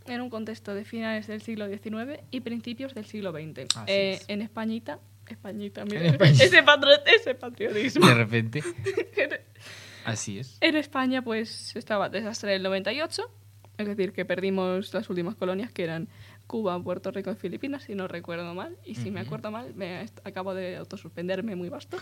en un contexto de finales del siglo XIX y principios del siglo XX. En Españita, mira, ese patriotismo. De repente. Así es. En España, pues, estaba el desastre del 98, es decir, que perdimos las últimas colonias, que eran Cuba, Puerto Rico y Filipinas, si no recuerdo mal. Y si me acuerdo mal, acabo de autosuspenderme muy vasto.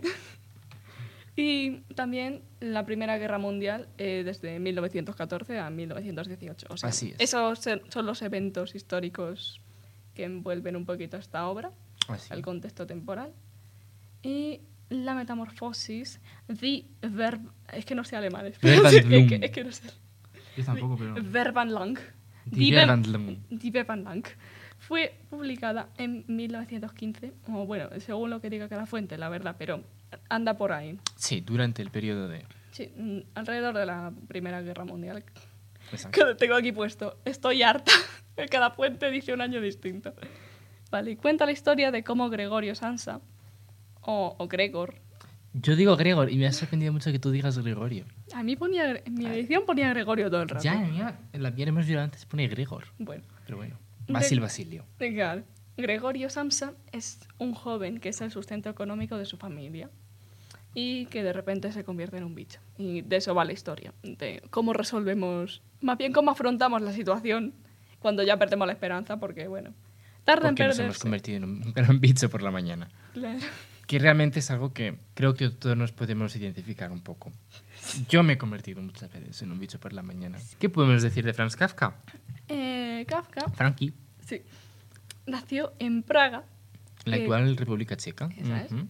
Y también la Primera Guerra Mundial, desde 1914 a 1918. O sea, así es. Esos son los eventos históricos que envuelven un poquito esta obra, el contexto temporal. Y la metamorfosis, es que no sé alemán. Es que no sé. Yo tampoco, pero... Verwandlung. Die Verwandlung. Fue publicada en 1915, o bueno, según lo que diga cada fuente, la verdad, pero anda por ahí. Sí, durante el periodo de... Sí, alrededor de la Primera Guerra Mundial. Exacto. Que tengo aquí puesto. Estoy harta. Cada fuente dice un año distinto. Vale, y cuenta la historia de cómo Gregorio Samsa, o Gregor... Yo digo Gregor y me ha sorprendido mucho que tú digas Gregorio. A mí en mi edición ponía Gregorio todo el rato. Ya, en la que hemos visto antes pone Gregor. Bueno. Pero bueno, Basilio. Claro. Gregorio Samsa es un joven que es el sustento económico de su familia y que de repente se convierte en un bicho. Y de eso va la historia, de cómo resolvemos, más bien cómo afrontamos la situación cuando ya perdemos la esperanza, porque bueno, tarda en perderse. Porque nos hemos convertido en un gran bicho por la mañana. Claro. Que realmente es algo que creo que todos nos podemos identificar un poco. Yo me he convertido muchas veces en un bicho por la mañana. ¿Qué podemos decir de Franz Kafka? Kafka... Frankie. Sí. Nació en Praga. En la actual República Checa. Esa es.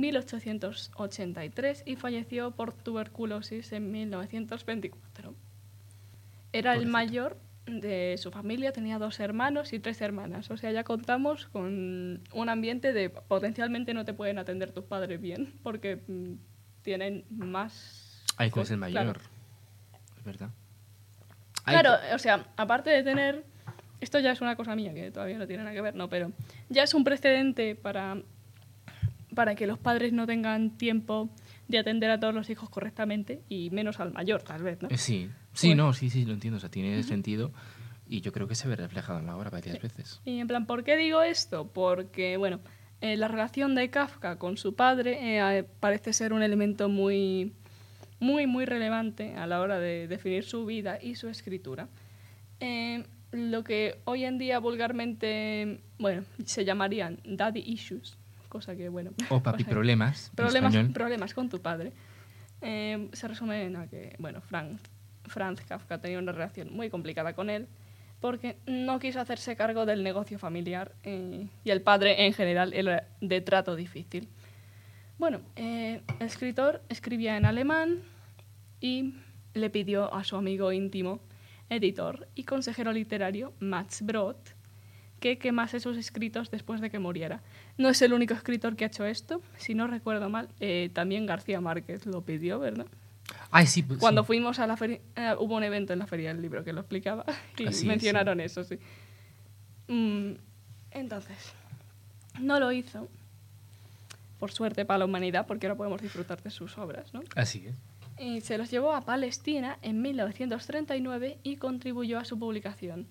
1883 y falleció por tuberculosis en 1924. Era el mayor de su familia, tenía 2 hermanos y 3 hermanas. O sea, ya contamos con un ambiente de potencialmente no te pueden atender tus padres bien porque tienen más... Ahí es el mayor. Claro. Es verdad. Claro, o sea, aparte de tener... Esto ya es una cosa mía que todavía no tiene nada que ver, ¿no? Pero ya es un precedente para que los padres no tengan tiempo de atender a todos los hijos correctamente y menos al mayor, tal vez, ¿no? Sí, lo entiendo. O sea, tiene sentido y yo creo que se ve reflejado en la obra varias veces. Y en plan, ¿por qué digo esto? Porque, bueno, la relación de Kafka con su padre parece ser un elemento muy, muy, muy relevante a la hora de definir su vida y su escritura. Lo que hoy en día vulgarmente, bueno, se llamarían daddy issues, cosa que, bueno... O papi problemas. Problemas con tu padre. Se resumen a que, bueno, Franz Kafka tenía una relación muy complicada con él porque no quiso hacerse cargo del negocio familiar y el padre en general era de trato difícil. Bueno, el escritor escribía en alemán y le pidió a su amigo íntimo, editor y consejero literario Max Brod que quemase sus escritos después de que muriera. No es el único escritor que ha hecho esto, si no recuerdo mal, también García Márquez lo pidió, ¿verdad? Ay, sí, pues, cuando fuimos a la feria, hubo un evento en la Feria del Libro que lo explicaba y así mencionaron eso, sí. Entonces, no lo hizo, por suerte para la humanidad, porque ahora podemos disfrutar de sus obras, ¿no? Así es. Y se los llevó a Palestina en 1939 y contribuyó a su publicación.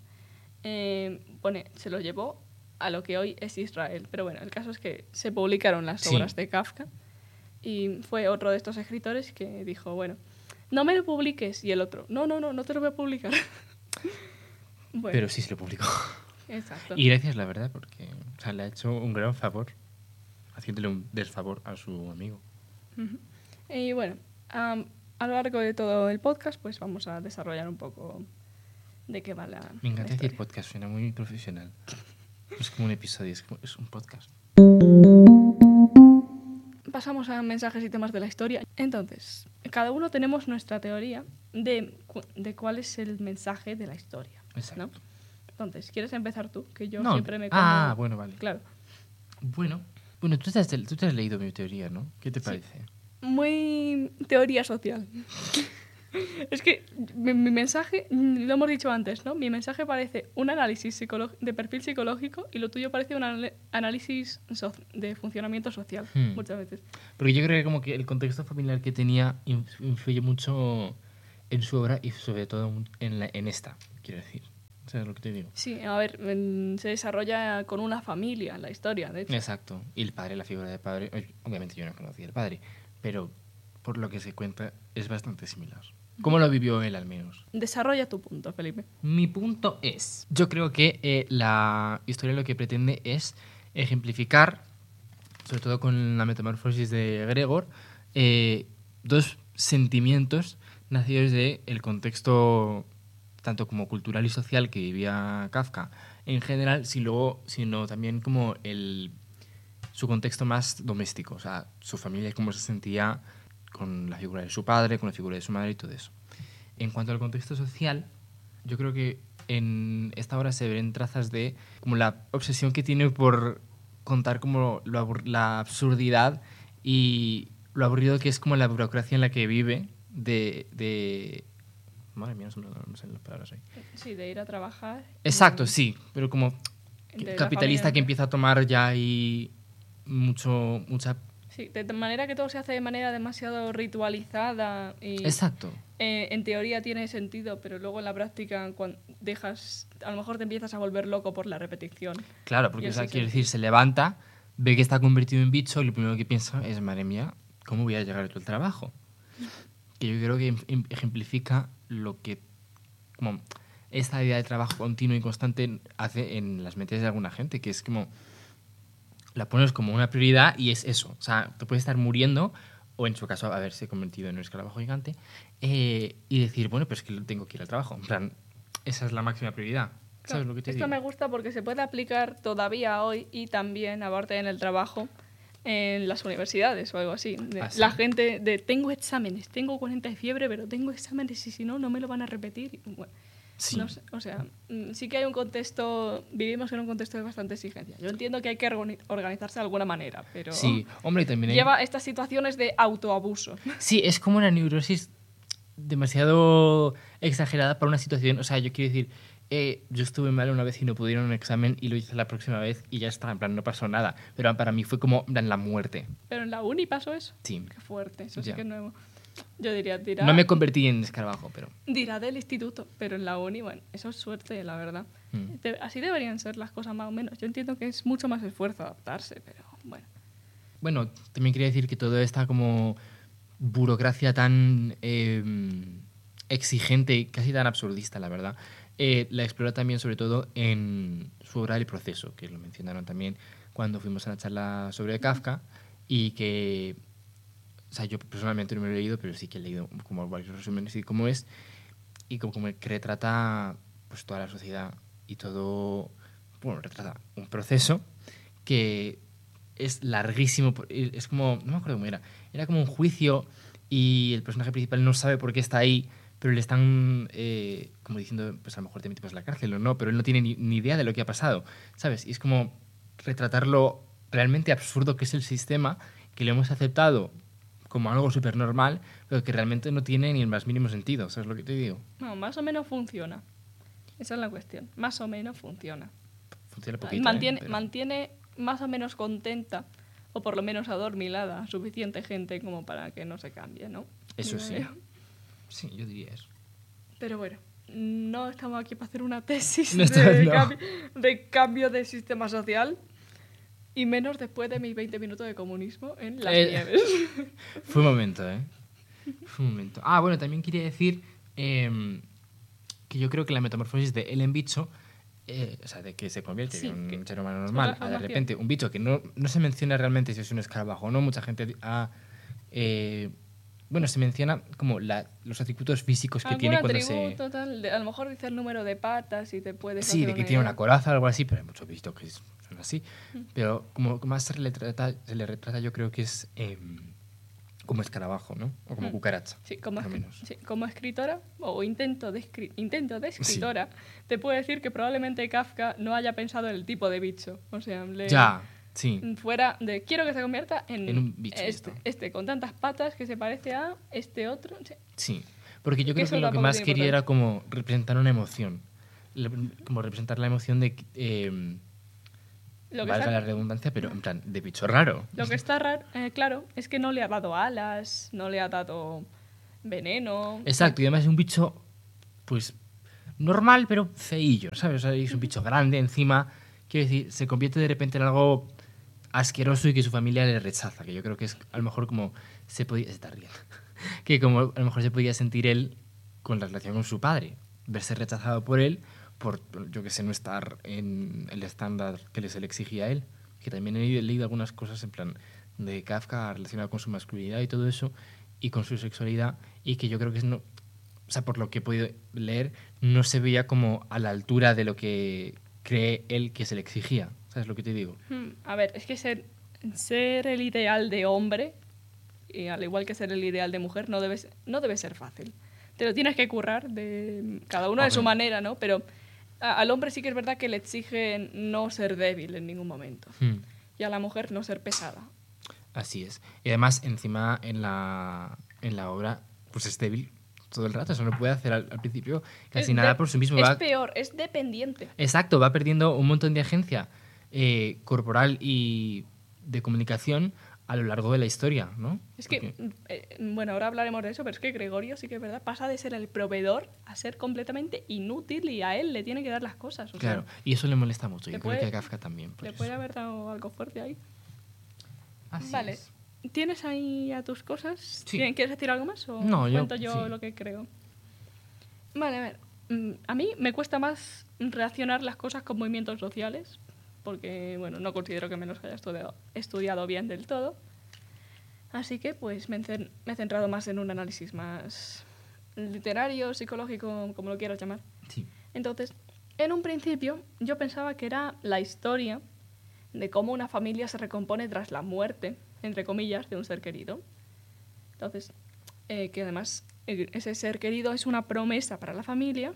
Se los llevó a lo que hoy es Israel. Pero bueno, el caso es que se publicaron las obras de Kafka y fue otro de estos escritores que dijo, bueno, no me lo publiques. Y el otro, no te lo voy a publicar. Bueno. Pero sí se lo publicó. Exacto. Y gracias, la verdad, porque le ha hecho un gran favor, haciéndole un desfavor a su amigo. Y bueno, a lo largo de todo el podcast, pues vamos a desarrollar un poco de qué va la Me encanta decir podcast, suena muy profesional. Es como un episodio, es un podcast. Pasamos a mensajes y temas de la historia. Entonces, cada uno tenemos nuestra teoría de cuál es el mensaje de la historia. Exacto. ¿No? Entonces, ¿quieres empezar tú? Que yo no. siempre me como... Ah, bueno, vale. Claro. Bueno, tú te has leído mi teoría, ¿no? ¿Qué te parece? Muy teoría social. Es que mi mensaje, lo hemos dicho antes, ¿no? Mi mensaje parece un análisis de perfil psicológico y lo tuyo parece un análisis de funcionamiento social, muchas veces. Porque yo creo que como que el contexto familiar que tenía influye mucho en su obra y sobre todo en esta, quiero decir. O ¿Sabes lo que te digo? Sí, a ver, se desarrolla con una familia la historia, de hecho. Exacto. Y el padre, la figura del padre, obviamente yo no conocía al padre, pero por lo que se cuenta es bastante similar. ¿Cómo lo vivió él al menos? Desarrolla tu punto, Felipe. Mi punto es, yo creo que la historia lo que pretende es ejemplificar, sobre todo con la metamorfosis de Gregor, dos sentimientos nacidos del contexto tanto como cultural y social que vivía Kafka en general, sino también como su contexto más doméstico, o sea, su familia, cómo se sentía con la figura de su padre, con la figura de su madre y todo eso. En cuanto al contexto social, yo creo que en esta obra se ven trazas de como la obsesión que tiene por contar como la absurdidad y lo aburrido que es como la burocracia en la que vive Madre mía, no sé las palabras ahí. Sí, de ir a trabajar. Exacto, sí, pero como De la capitalista familia. que empieza a tomar ya ahí mucha... Sí, de manera que todo se hace de manera demasiado ritualizada y Exacto. en teoría tiene sentido, pero luego en la práctica cuando a lo mejor te empiezas a volver loco por la repetición. Claro, porque Y o sea, así quiero decir, se levanta, ve que está convertido en bicho y lo primero que piensa es, madre mía, ¿cómo voy a llegar a todo el trabajo? Que yo creo que ejemplifica lo que como esta idea de trabajo continuo y constante hace en las mentes de alguna gente, que es como la pones como una prioridad y es eso. O sea, te puedes estar muriendo o en su caso haberse convertido en un escarabajo gigante y decir, bueno, pero es que tengo que ir al trabajo. En plan, esa es la máxima prioridad. ¿Sabes lo que te Esto digo? me gusta porque se puede aplicar todavía hoy y también, aparte en el trabajo, en las universidades o algo así. ¿Sí? La gente tengo exámenes, tengo 40 de fiebre, pero tengo exámenes y si no, no me lo van a repetir. Bueno, Sí. no sé, o sea, sí que hay un contexto, vivimos en un contexto de bastante exigencia. Yo entiendo que hay que organizarse de alguna manera, pero Sí, hombre, y también lleva estas situaciones de autoabuso. Sí, es como una neurosis demasiado exagerada para una situación. O sea, yo quiero decir, yo estuve mal una vez y no pude ir a un examen y lo hice la próxima vez y ya está, en plan, no pasó nada. Pero para mí fue como en plan, la muerte. Pero en la uni pasó eso. Sí. Qué fuerte, eso Ya. sí que es nuevo. Yo diría, dirá, No me convertí en escarabajo, pero... dirá del instituto, pero en la uni, bueno, eso es suerte, la verdad. Así deberían ser las cosas más o menos. Yo entiendo que es mucho más esfuerzo adaptarse, pero bueno. Bueno, también quería decir que toda esta como burocracia tan exigente y casi tan absurdista, la verdad, la explora también sobre todo en su obra El proceso, que lo mencionaron también cuando fuimos a la charla sobre Kafka y que, o sea, yo personalmente no me lo he leído, pero sí que he leído como varios resúmenes y cómo es, y como que retrata pues toda la sociedad y todo, bueno, retrata un proceso que es larguísimo, es como, no me acuerdo cómo era como un juicio y el personaje principal no sabe por qué está ahí, pero le están como diciendo, pues a lo mejor te metes en la cárcel o no, pero él no tiene ni idea de lo que ha pasado, ¿sabes? Y es como retratar lo realmente absurdo que es el sistema, que lo hemos aceptado como algo súper normal, pero que realmente no tiene ni el más mínimo sentido, ¿sabes lo que te digo? No, más o menos funciona. Esa es la cuestión. Más o menos funciona. Funciona poquito, Mantiene más o menos contenta, o por lo menos adormilada, suficiente gente como para que no se cambie, ¿no? Eso Digo sí. yo. Sí, yo diría eso. Pero bueno, no estamos aquí para hacer una tesis No. de cambio de sistema social, y menos después de mis 20 minutos de comunismo en las nieves. Fue un momento, ¿eh? Fue un momento. Ah, bueno, también quería decir que yo creo que la metamorfosis de él en bicho, o sea, de que se convierte en un ser humano normal, a de repente un bicho que no se menciona realmente si es un escarabajo o no, mucha gente bueno, se menciona como los atributos físicos que tiene cuando se... A lo mejor dice el número de patas y te puedes Sí, de que tiene una coraza o algo así, pero hay muchos bichos que son así. Pero como más se le retrata yo creo que es como escarabajo, ¿no? O como cucaracha. Sí, como escritora o intento de escritora, te puedo decir que probablemente Kafka no haya pensado en el tipo de bicho. O sea, sí. Fuera de quiero que se convierta en un bicho. este con tantas patas que se parece a este otro. Sí, porque yo creo que lo que más quería era como representar una emoción. Como representar la emoción de... valga la redundancia, pero en plan, de bicho raro. Lo que está raro, claro, es que no le ha dado alas, no le ha dado veneno. Exacto, y además es un bicho, pues, normal, pero feillo, ¿sabes? O sea, es un bicho grande encima. Quiero decir, se convierte de repente en algo asqueroso y que su familia le rechaza, que yo creo que es a lo mejor como se podía... Se está riendo. Que como a lo mejor se podía sentir él con la relación con su padre, verse rechazado por él, por, yo que sé, no estar en el estándar que se le exigía a él. Que también he leído algunas cosas en plan de Kafka relacionado con su masculinidad y todo eso, y con su sexualidad, y que yo creo que es no... O sea, por lo que he podido leer, no se veía como a la altura de lo que cree él que se le exigía. ¿Sabes lo que te digo? A ver, es que ser el ideal de hombre, y al igual que ser el ideal de mujer, no debe ser fácil. Te lo tienes que currar, de cada uno de su manera, ¿no? Pero al hombre sí que es verdad que le exigen no ser débil en ningún momento. Y a la mujer no ser pesada. Así es. Y además, encima, en la obra, pues es débil todo el rato. Eso no puede hacer al principio casi nada por sí mismo. Es peor, es dependiente. Exacto, va perdiendo un montón de agencia corporal y de comunicación a lo largo de la historia, ¿no? Es que, bueno, ahora hablaremos de eso, pero es que Gregorio sí que es verdad, pasa de ser el proveedor a ser completamente inútil y a él le tiene que dar las cosas. Claro, y eso le molesta mucho. Yo creo que a Kafka también. Le puede haber dado algo fuerte ahí. Así vale. Es. ¿Tienes ahí a tus cosas? Sí. ¿Quieres decir algo más o no, cuento yo sí. lo que creo? Vale, a ver. A mí me cuesta más reaccionar las cosas con movimientos sociales, porque, bueno, no considero que me los haya estudiado bien del todo. Así que, pues, me he centrado más en un análisis más literario, psicológico, como lo quieras llamar. Sí. Entonces, en un principio, yo pensaba que era la historia de cómo una familia se recompone tras la muerte, entre comillas, de un ser querido. Entonces, que además ese ser querido es una promesa para la familia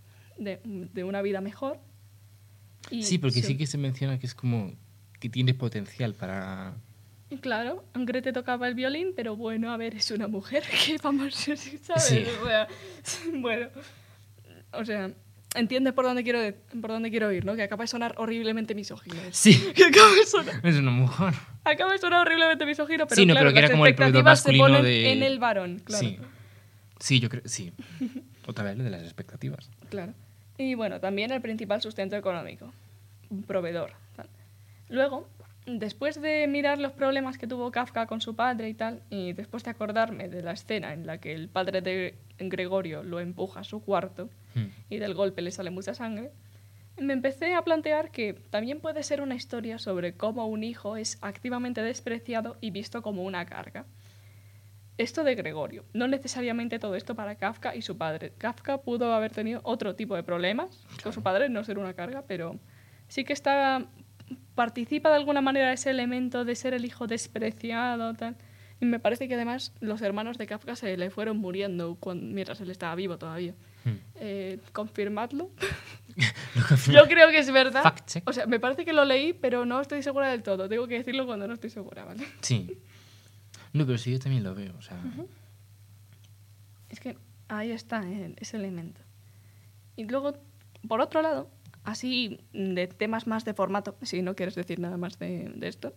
de una vida mejor. Y sí, porque sí que se menciona que es como que tiene potencial para... Claro, Grete tocaba el violín, pero bueno, a ver, es una mujer que vamos, ¿sabes? Sí. Bueno, o sea, entiendes por dónde quiero ir, ¿no? Que acaba de sonar horriblemente misógino. Sí. Que acaba de sonar... Es una mujer. Acaba de sonar horriblemente misógino, pero sí, no, claro, pero que era las como el proveedor expectativas se masculino ponen de... en el varón, claro. Sí. Sí, yo creo... Sí. Otra vez lo de las expectativas. Claro. Y bueno, también el principal sustento económico. Un proveedor. Tal. Luego, después de mirar los problemas que tuvo Kafka con su padre y tal, y después de acordarme de la escena en la que el padre de Gregorio lo empuja a su cuarto y del golpe le sale mucha sangre, me empecé a plantear que también puede ser una historia sobre cómo un hijo es activamente despreciado y visto como una carga. Esto de Gregorio, no necesariamente todo esto para Kafka y su padre. Kafka pudo haber tenido otro tipo de problemas con su padre, no ser una carga, pero sí que participa de alguna manera ese elemento de ser el hijo despreciado, tal. Y me parece que además los hermanos de Kafka se le fueron muriendo mientras él estaba vivo todavía. ¿Confirmadlo? Yo creo que es verdad. Fact check. O sea, me parece que lo leí, pero no estoy segura del todo. Tengo que decirlo cuando no estoy segura, ¿vale? Sí. No, pero sí, yo también lo veo, o sea... Es que ahí está ese elemento. Y luego, por otro lado, así de temas más de formato, si no quieres decir nada más de esto.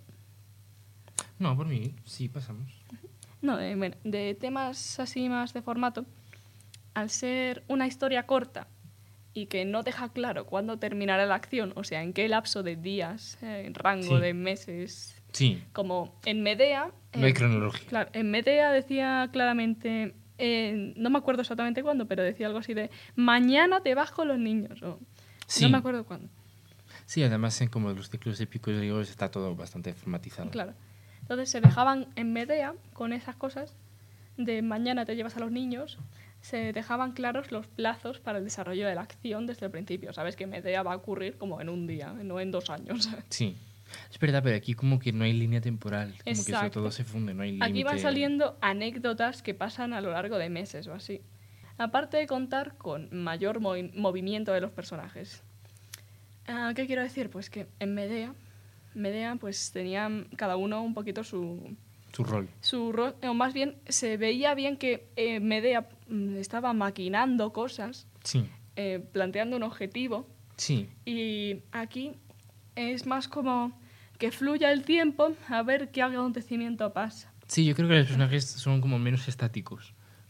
No, por mí, sí, pasamos. No, bueno, de temas así más de formato, al ser una historia corta y que no deja claro cuándo terminará la acción, o sea, en qué lapso de días, en rango de meses... Sí. Como en Medea... No hay cronología. Claro, en Medea decía claramente... no me acuerdo exactamente cuándo, pero decía algo así de... Mañana te vas con los niños. O, sí. No me acuerdo cuándo. Sí, además en como los ciclos épicos griegos está todo bastante formatizado. Claro. Entonces se dejaban en Medea con esas cosas de mañana te llevas a los niños... Se dejaban claros los plazos para el desarrollo de la acción desde el principio. Sabes que Medea va a ocurrir como en un día, no en 2 años. Sí. Es verdad, pero aquí como que no hay línea temporal, como Exacto. que eso todo se funde, no hay límite. Aquí van saliendo anécdotas que pasan a lo largo de meses o así. Aparte de contar con mayor movimiento de los personajes. ¿Qué quiero decir? Pues que en Medea pues tenían cada uno un poquito su rol. Su rol, o más bien se veía bien que Medea estaba maquinando cosas, sí. Planteando un objetivo. Sí. Y aquí es más como que fluya el tiempo a ver qué acontecimiento pasa. Sí, yo creo que los personajes son como menos estáticos.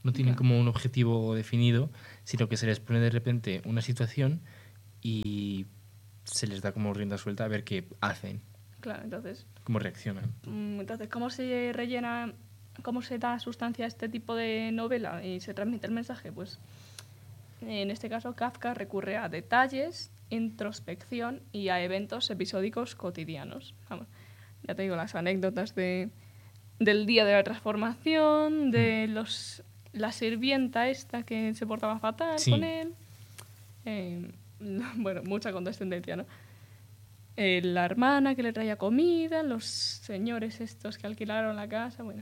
No tienen Claro. como un objetivo definido, sino que se les pone de repente una situación y se les da como rienda suelta a ver qué hacen, Claro, entonces, cómo reaccionan. ¿cómo se rellena, cómo se da sustancia a este tipo de novela y se transmite el mensaje? Pues en este caso Kafka recurre a detalles, introspección y a eventos episódicos cotidianos. Vamos, ya te digo, las anécdotas del día de la transformación, de la sirvienta esta que se portaba fatal Sí. con él. Bueno, mucha condescendencia, ¿no? La hermana que le traía comida, los señores estos que alquilaron la casa, bueno.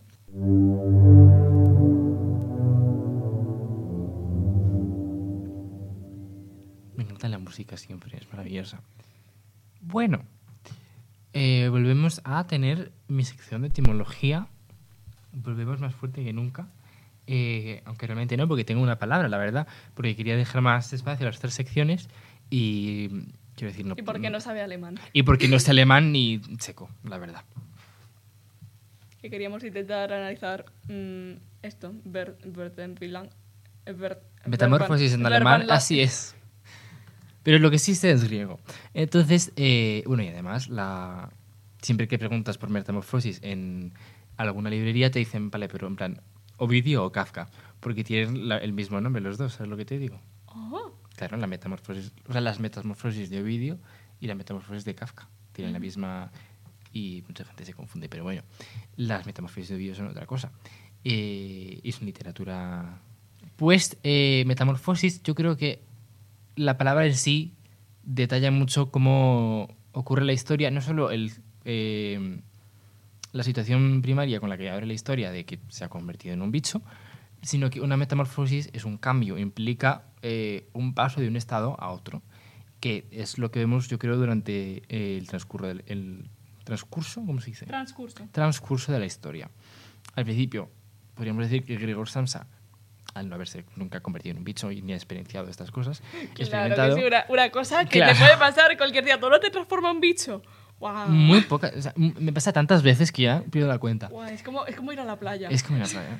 Me encanta la música siempre, es maravillosa. Bueno, volvemos a tener mi sección de etimología. Volvemos más fuerte que nunca. Aunque realmente no, porque tengo una palabra, la verdad. Porque quería dejar más espacio a las 3 secciones y... Quiero decir, no... ¿Y por qué no sabe alemán? Y porque no sé alemán ni checo, la verdad. Que queríamos intentar analizar esto, Metamorfosis en alemán, así es. Pero lo que sí sé es griego. Entonces, bueno, y además, siempre que preguntas por metamorfosis en alguna librería te dicen, vale, pero en plan, Ovidio o Kafka, porque tienen el mismo nombre los dos, ¿sabes lo que te digo? Oh, Claro, la metamorfosis, o sea, las metamorfosis de Ovidio y la metamorfosis de Kafka tienen la misma... Y mucha gente se confunde, pero bueno, las metamorfosis de Ovidio son otra cosa. Y son literatura... Pues, metamorfosis, yo creo que la palabra en sí detalla mucho cómo ocurre la historia, no solo la situación primaria con la que abre la historia de que se ha convertido en un bicho, sino que una metamorfosis es un cambio, implica un paso de un estado a otro, que es lo que vemos, yo creo, durante el transcurso, ¿cómo se dice? Transcurso de la historia. Al principio, podríamos decir que Gregor Samsa, al no haberse nunca convertido en un bicho y ni ha experienciado estas cosas, claro, que sí, una cosa que Claro. te puede pasar cualquier día. ¿Tú no te transforma en bicho? ¡Wow! Muy poca, o sea, me pasa tantas veces que ya pierdo la cuenta. Wow, es como ir a la playa. Es como una playa.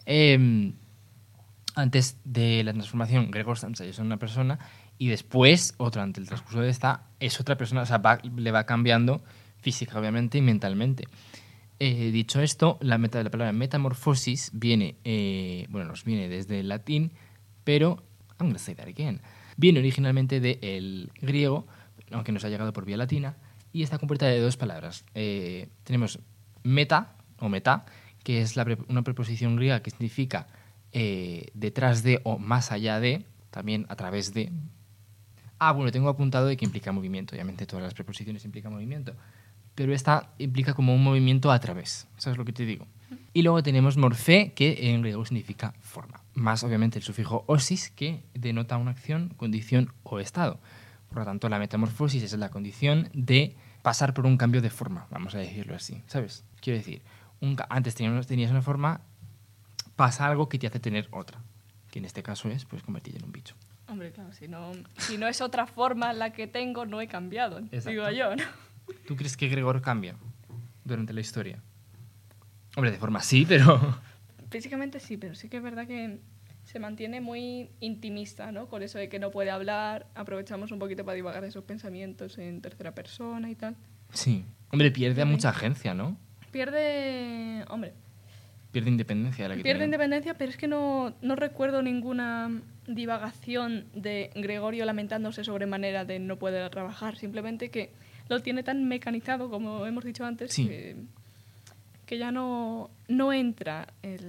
Antes de la transformación, Gregor Samsa es una persona y después, durante el transcurso de esta, es otra persona, o sea, le va cambiando física, obviamente, y mentalmente. Dicho esto, la palabra metamorfosis viene, nos viene desde el latín, pero, I'm gonna say that again, viene originalmente del griego, aunque nos ha llegado por vía latina, y está compuesta de 2 palabras. Tenemos meta, o meta, que es una preposición griega que significa detrás de o más allá de, también a través de. Bueno, tengo apuntado de que implica movimiento. Obviamente todas las preposiciones implican movimiento. Pero esta implica como un movimiento a través. ¿Sabes lo que te digo? Y luego tenemos morfé, que en griego significa forma. Más, obviamente, el sufijo osis, que denota una acción, condición o estado. Por lo tanto, la metamorfosis es la condición de pasar por un cambio de forma, vamos a decirlo así. ¿Sabes? Quiero decir, antes tenías una forma, pasa algo que te hace tener otra. Que en este caso es, pues, convertirte en un bicho. Hombre, claro, si no es otra forma la que tengo, no he cambiado, Exacto. digo yo, ¿no? ¿Tú crees que Gregor cambia durante la historia? Hombre, de forma sí, pero... Físicamente sí, pero sí que es verdad que se mantiene muy intimista, ¿no? Con eso de que no puede hablar, aprovechamos un poquito para divagar esos pensamientos en tercera persona y tal. Sí. Hombre, pierde mucha agencia, ¿no? Pierde independencia. Pierde independencia, pero es que no recuerdo ninguna divagación de Gregorio lamentándose sobremanera de no poder trabajar. Simplemente que lo tiene tan mecanizado, como hemos dicho antes, sí. que ya no entra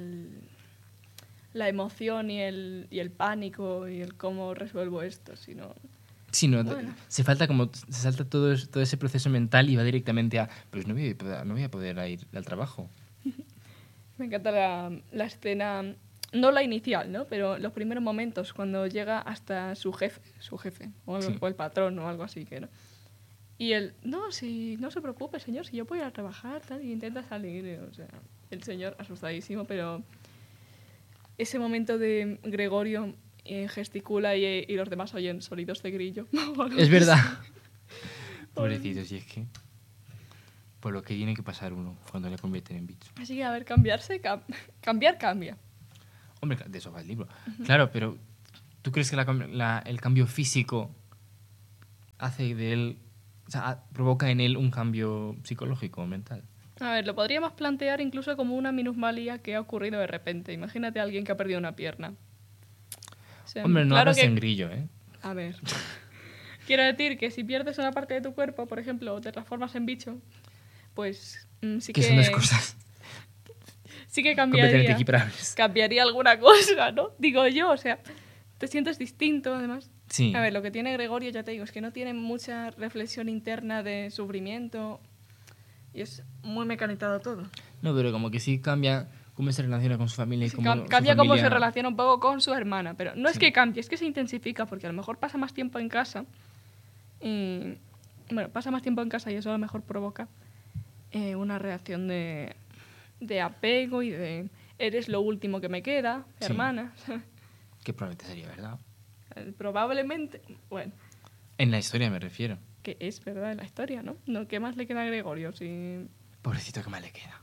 la emoción y el pánico y el cómo resuelvo esto, sino... Sí, no, bueno. se salta todo ese proceso mental y va directamente a... Pues no voy a poder ir al trabajo. Me encanta la escena, no la inicial, ¿no? Pero los primeros momentos, cuando llega hasta su jefe o el patrón o algo así, que no. Y él, no se preocupe, señor, si yo voy a trabajar, tal, y intenta salir. O sea, el señor asustadísimo, pero ese momento de Gregorio gesticula y los demás oyen sonidos de grillo. Es verdad. Pobrecitos, y es que... Por lo que tiene que pasar uno cuando le convierten en bicho. Así que, a ver, cambiar cambia. Hombre, de eso va el libro. Claro, pero ¿tú crees que el cambio físico hace de él, o sea, provoca en él un cambio psicológico o mental? A ver, lo podríamos plantear incluso como una minusvalía que ha ocurrido de repente. Imagínate a alguien que ha perdido una pierna. O sea, Hombre, no claro hagas que... en grillo, ¿eh? A ver. Quiero decir que si pierdes una parte de tu cuerpo, por ejemplo, o te transformas en bicho, pues sí Que que... son dos cosas Sí que completamente cambiaría. equiparables. Cambiaría alguna cosa, ¿no? Digo yo, o sea, te sientes distinto, además. Sí. A ver, lo que tiene Gregorio, ya te digo, es que no tiene mucha reflexión interna de sufrimiento y es muy mecanizado todo. No, pero como que sí cambia cómo se relaciona con su familia y Sí, cómo cambia su cómo se familia... relaciona un poco con su hermana, pero no es Sí. que cambie, es que se intensifica porque a lo mejor pasa más tiempo en casa y... Bueno, pasa más tiempo en casa y eso a lo mejor provoca una reacción de apego y de eres lo último que me queda, Sí. hermana. Que probablemente sería verdad. Probablemente, bueno, En la historia me refiero. que es verdad en la historia, ¿no? No, ¿qué más le queda a Gregorio? Si... Pobrecito, que mal le queda.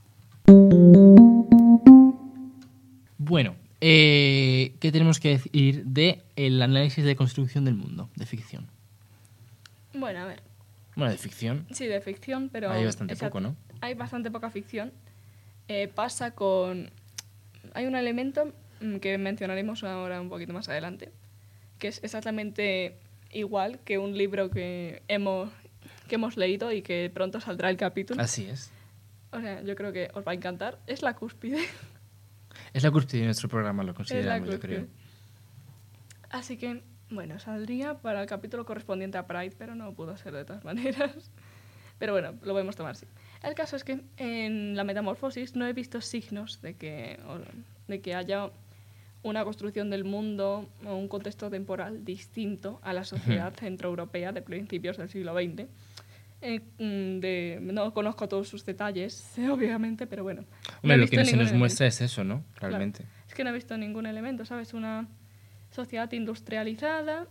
Bueno, ¿qué tenemos que decir del análisis de construcción del mundo, de ficción? Bueno, a ver, Bueno, de ficción sí, de ficción, pero... hay bastante exacto, poco, ¿no? Hay bastante poca ficción. Pasa con... Hay un elemento que mencionaremos ahora un poquito más adelante, que es exactamente igual que un libro que hemos leído y que pronto saldrá el capítulo. Así es. O sea, yo creo que os va a encantar. Es la cúspide. Es la cúspide de nuestro programa, lo Es la consideramos, yo cúspide. creo. Así que, bueno, saldría para el capítulo correspondiente a Pride, pero no pudo ser de todas maneras. Pero bueno, lo podemos tomar así. El caso es que en la metamorfosis no he visto signos de que haya una construcción del mundo o un contexto temporal distinto a la sociedad centroeuropea de principios del siglo XX. No conozco todos sus detalles, obviamente, pero bueno. Hombre, he lo visto que se ningún nos elemento. muestra es eso, ¿no? Claro. Realmente. Es que no he visto ningún elemento, ¿sabes? Una sociedad industrializada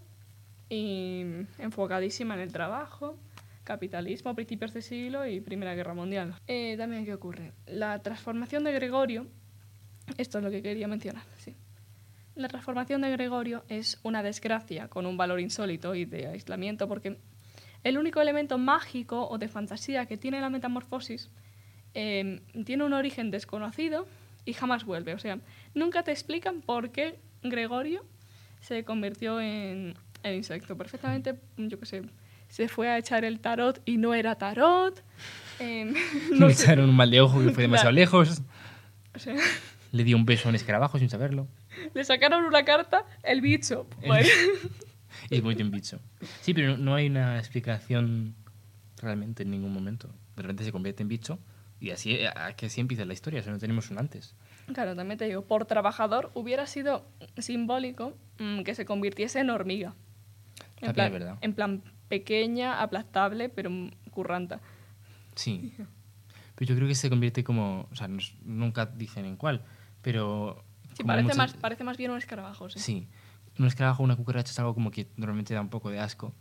y enfocadísima en el trabajo, capitalismo, principios de siglo y Primera Guerra Mundial. También, ¿qué ocurre? La transformación de Gregorio, esto es lo que quería mencionar, sí. La transformación de Gregorio es una desgracia con un valor insólito y de aislamiento porque el único elemento mágico o de fantasía que tiene la metamorfosis tiene un origen desconocido y jamás vuelve. O sea, nunca te explican por qué Gregorio se convirtió en insecto. Perfectamente, yo qué sé, se fue a echar el tarot y no era tarot. Le echaron un mal de ojo que fue demasiado Claro. lejos. O sea, Le dio un beso a un escarabajo sin saberlo. le sacaron una carta, el bicho. Bueno. Y muy bien bicho. Sí, pero no hay una explicación realmente en ningún momento. De repente se convierte en bicho y así empieza la historia. O sea, no tenemos un antes. Claro, también te digo, por trabajador hubiera sido simbólico que se convirtiese en hormiga. También es verdad. En plan pequeña, aplastable, pero curranta. Sí. Pero yo creo que se convierte como... O sea, nunca dicen en cuál, pero... Sí, como parece más bien un escarabajo, sí. Sí. Un escarabajo o una cucaracha es algo como que normalmente da un poco de asco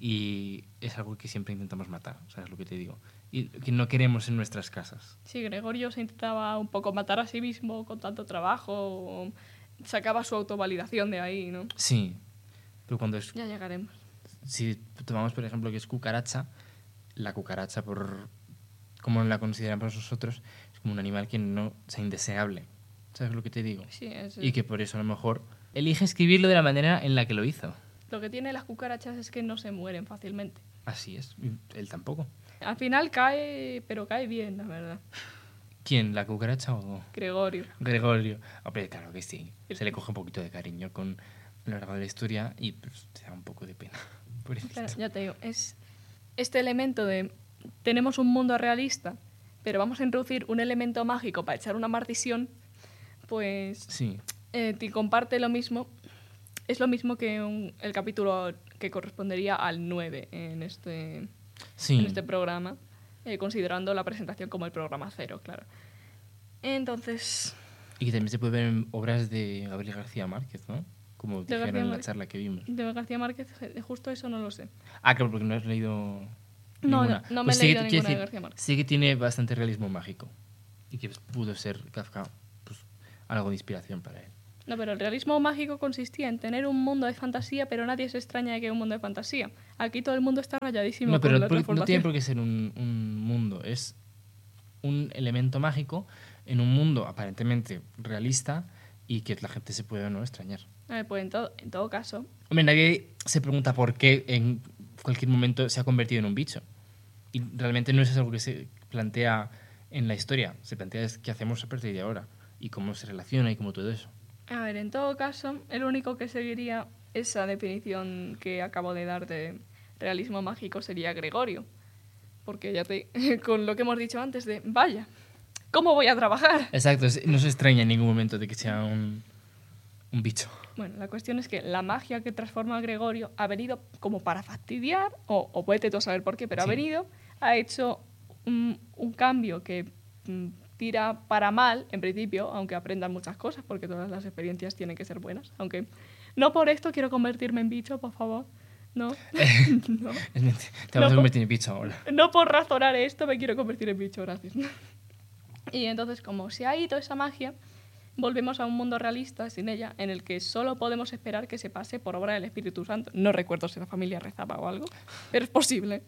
y es algo que siempre intentamos matar, ¿sabes lo que te digo? Y que no queremos en nuestras casas. Sí, Gregorio se intentaba un poco matar a sí mismo con tanto trabajo, o sacaba su autovalidación de ahí, ¿no? Sí. Pero cuando es... Ya llegaremos. Si tomamos, por ejemplo, que es cucaracha, la cucaracha, por como la consideramos nosotros, es como un animal que no sea indeseable. ¿Sabes lo que te digo? Sí, Y que por eso a lo mejor elige escribirlo de la manera en la que lo hizo. Lo que tiene las cucarachas es que no se mueren fácilmente. Así es. Y él tampoco. Al final cae, pero cae bien, la verdad. ¿Quién? ¿La cucaracha o Gregorio. Gregorio? Hombre, claro que sí. Se le coge un poquito de cariño con a lo largo de la historia y pues, te da un poco de pena. Pobrecito. Claro, ya te digo, es este elemento de tenemos un mundo realista, pero vamos a introducir un elemento mágico para echar una maldición, pues Sí. te comparte lo mismo. Es lo mismo que el capítulo que correspondería al 9 en este programa, considerando la presentación como el programa 0, claro. Entonces... Y que también se puede ver en obras de Gabriel García Márquez, ¿no? Como dijeron en la charla que vimos. De García Márquez, justo eso no lo sé. Ah, claro, porque no has leído No, ninguna. no me Pues he sí leído que- ninguna quiero de decir, García Márquez. Sí que tiene bastante realismo mágico. Y que pudo ser Kafka pues, algo de inspiración para él. No, pero el realismo mágico consistía en tener un mundo de fantasía, pero nadie se extraña de que hay un mundo de fantasía. Aquí todo el mundo está rayadísimo No, con pero la no tiene transformación. por qué ser un mundo. Es un elemento mágico en un mundo aparentemente realista y que la gente se puede o no extrañar. Pues en todo caso, Hombre, nadie se pregunta por qué en cualquier momento se ha convertido en un bicho. Y realmente no es algo que se plantea en la historia. Se plantea es qué hacemos a partir de ahora y cómo se relaciona y cómo todo eso. a ver, en todo caso, el único que seguiría esa definición que acabo de dar de realismo mágico sería Gregorio. Porque ya te... con lo que hemos dicho antes de, vaya, ¿cómo voy a trabajar? Exacto, no se extraña en ningún momento de que sea un bicho. Bueno, la cuestión es que la magia que transforma a Gregorio ha venido como para fastidiar, o puede tú saber por qué, pero Sí. ha venido, ha hecho un cambio que tira para mal, en principio, aunque aprendan muchas cosas, porque todas las experiencias tienen que ser buenas. Aunque no por esto quiero convertirme en bicho, por favor. No. No. Te No vamos a por- convertir en bicho ahora. No por razonar esto me quiero convertir en bicho, gracias. Y entonces, como se ha ido esa magia, volvemos a un mundo realista sin ella, en el que solo podemos esperar que se pase por obra del Espíritu Santo. No recuerdo si la familia rezaba o algo, pero es posible.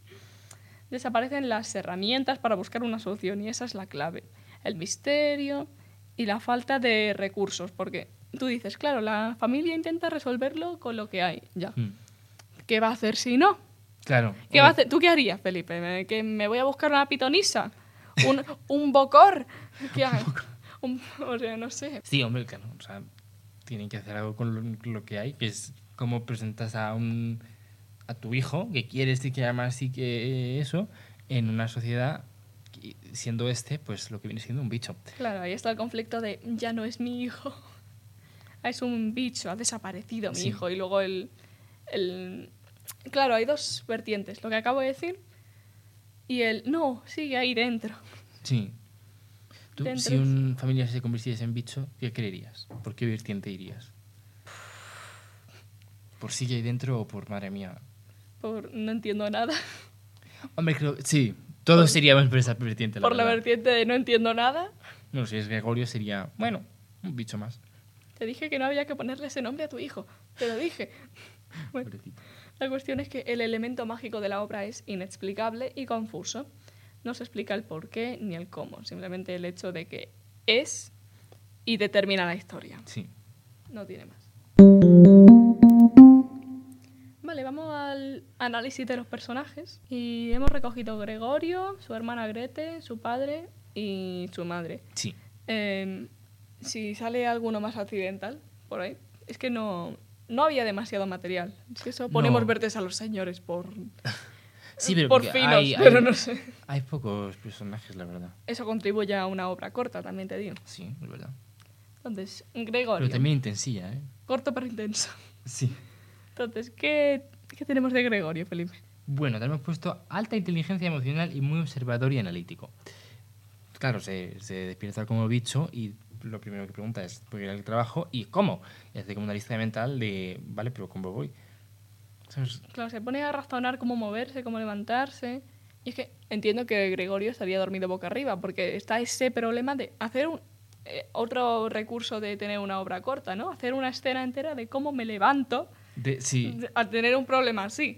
Desaparecen las herramientas para buscar una solución y esa es la clave. El misterio y la falta de recursos, porque tú dices, claro, la familia intenta resolverlo con lo que hay, ya. ¿Qué va a hacer si no? Claro. ¿Qué va a hacer? ¿Tú qué harías, Felipe? ¿Que me voy a buscar una pitonisa? ¿Un bocor? ¿Qué hago? O sea, no sé. Sí, hombre, claro. O sea, tienen que hacer algo con lo que hay, que es cómo presentas a tu hijo, que quieres y que amas y que eso, en una sociedad, siendo pues lo que viene siendo un bicho. Claro, ahí está el conflicto de ya no es mi hijo. Es un bicho, ha desaparecido mi Sí. hijo. Y luego Claro, hay dos vertientes. Lo que acabo de decir y no, sigue ahí dentro. Sí. Tú, Dentro si es- un familiar se convirtiese en bicho, ¿qué creerías? ¿Por qué vertiente irías? ¿Por sigue ahí dentro o por madre mía? No entiendo nada. Hombre, creo sí. Todos seríamos por esa vertiente, la Por la verdad. vertiente de no entiendo nada. No, si es Gregorio sería, bueno, un bicho más. Te dije que no había que ponerle ese nombre a tu hijo. Te lo dije. Bueno, Pobrecito. la cuestión es que el elemento mágico de la obra es inexplicable y confuso. No se explica el por qué ni el cómo, simplemente el hecho de que es y determina la historia. Sí. No tiene más. Vale, vamos al análisis de los personajes. Y hemos recogido Gregorio, su hermana Grete, su padre y su madre. Sí. Si sale alguno más accidental por ahí, es que no había demasiado material. Es que eso ponemos No. verdes a los señores por Sí, pero por porque finos, pero no sé. hay pocos personajes, la verdad. Eso contribuye a una obra corta, también te digo. Sí, es verdad. Entonces, Gregorio, Pero también intensilla, ¿eh? corto pero intenso. Sí. Entonces, ¿qué tenemos de Gregorio, Felipe? Bueno, te hemos puesto alta inteligencia emocional y muy observador y analítico. Claro, se despierta como bicho y lo primero que pregunta es ¿por qué el trabajo? ¿Y cómo? Y hace como una lista mental de, vale, pero ¿cómo voy? ¿Sabes? Claro, se pone a razonar cómo moverse, cómo levantarse. Y es que entiendo que Gregorio estaría dormido boca arriba, porque está ese problema de hacer otro recurso de tener una obra corta, ¿no? Hacer una escena entera de cómo me levanto Sí. a tener un problema así.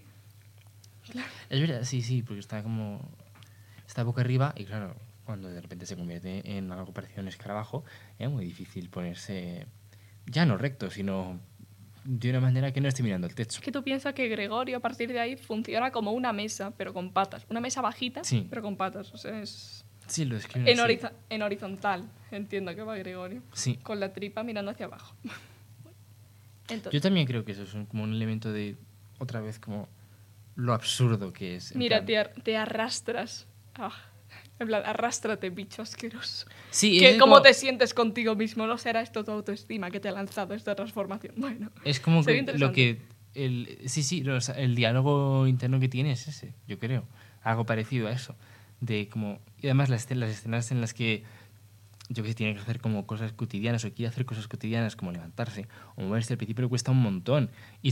Es verdad, sí, porque está boca arriba y claro, cuando de repente se convierte en algo parecido a un escarabajo, es muy difícil ponerse ya no recto, sino de una manera que no esté mirando el techo. Es que tú piensas que Gregorio a partir de ahí funciona como una mesa, pero con patas. Una mesa bajita, Sí. pero con patas. O sea, es Sí, lo escriben así. en horizontal. Entiendo que va Gregorio. Sí. Con la tripa mirando hacia abajo. Entonces, Yo también creo que eso es como un elemento de, otra vez, como lo absurdo que es. en mira, plan- te arrastras. Ah, en plan, arrástrate, bicho asqueroso. Sí, ¿Qué- es ¿Cómo como, te sientes contigo mismo? ¿No será esto tu autoestima que te ha lanzado esta transformación? Bueno, es como sería que lo interesante. que... Sí, o sea, el diálogo interno que tiene es ese, yo creo. Algo parecido a eso. De como, y además las escenas en las que yo que sé, tiene que hacer como cosas cotidianas o quiere hacer cosas cotidianas como levantarse o moverse al principio le cuesta un montón y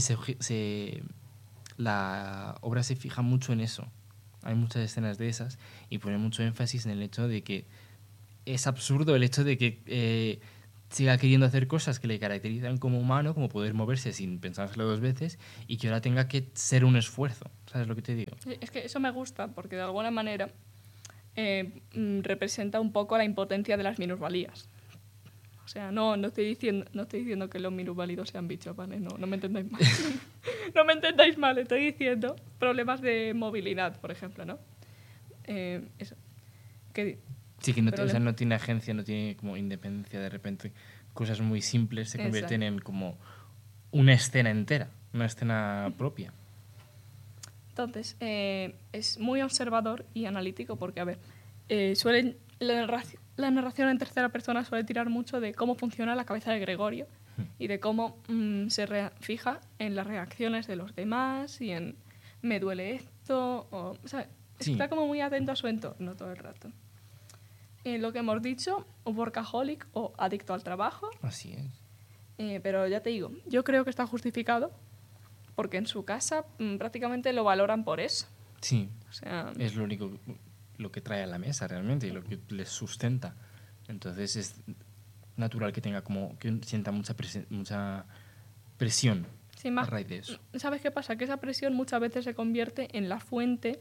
la obra se fija mucho en eso. Hay muchas escenas de esas y pone mucho énfasis en el hecho de que es absurdo el hecho de que siga queriendo hacer cosas que le caracterizan como humano, como poder moverse sin pensárselo dos veces, y que ahora tenga que ser un esfuerzo. ¿Sabes lo que te digo? Es que eso me gusta porque de alguna manera representa un poco la impotencia de las minusvalías. O sea, no estoy diciendo que los minusválidos sean bichos, ¿vale? No me entendáis mal. No me entendáis mal, estoy diciendo problemas de movilidad, por ejemplo, ¿no? Eso. Que, Sí, que o sea, no tiene agencia, no tiene como independencia, de repente cosas muy simples se convierten en como una escena entera, una escena propia. Entonces, es muy observador y analítico porque, a ver, la narración en tercera persona suele tirar mucho de cómo funciona la cabeza de Gregorio y de cómo se fija en las reacciones de los demás y en me duele esto, o sea, está como muy atento a su entorno todo el rato. Lo que hemos dicho, un workaholic o adicto al trabajo. Así es. Pero ya te digo, yo creo que está justificado porque en su casa prácticamente lo valoran por eso. Sí, o sea, es lo único lo que trae a la mesa realmente y lo que les sustenta. Entonces es natural que tenga como que sienta mucha presión a raíz de eso. ¿Sabes qué pasa? Que esa presión muchas veces se convierte en la fuente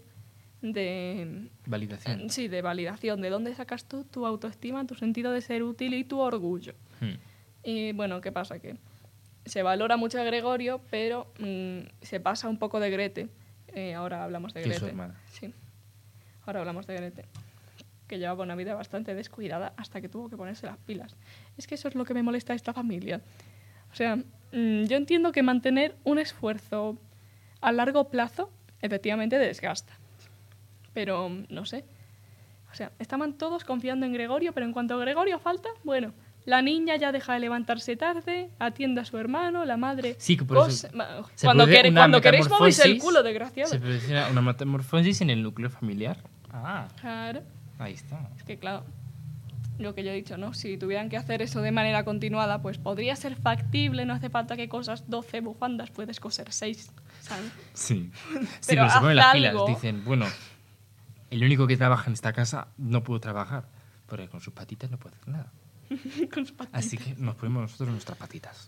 de validación. Sí, de validación. ¿De dónde sacas tú tu autoestima, tu sentido de ser útil y tu orgullo? Y bueno, ¿qué pasa? Que se valora mucho a Gregorio, pero se pasa un poco de Grete. Ahora hablamos de Grete. Que es su hermana. Sí. Ahora hablamos de Grete, que llevaba una vida bastante descuidada hasta que tuvo que ponerse las pilas. Es que eso es lo que me molesta a esta familia. O sea, yo entiendo que mantener un esfuerzo a largo plazo efectivamente desgasta. Pero, no sé. O sea, estaban todos confiando en Gregorio, pero en cuanto Gregorio falta, bueno, la niña ya deja de levantarse tarde, atiende a su hermano, la madre... Sí, que por eso cuando queréis movéis el culo, desgraciado. Se produce una metamorfosis en el núcleo familiar. Claro. Ahí está. Es que, claro, lo que yo he dicho, ¿no? Si tuvieran que hacer eso de manera continuada, pues podría ser factible, no hace falta que cosas 12 bufandas, puedes coser 6, ¿sabes? Sí. Pero se ponen las pilas, dicen, bueno, el único que trabaja en esta casa no puede trabajar, porque con sus patitas no puede hacer nada. Con sus patitas. Así que nos ponemos nosotros nuestras patitas.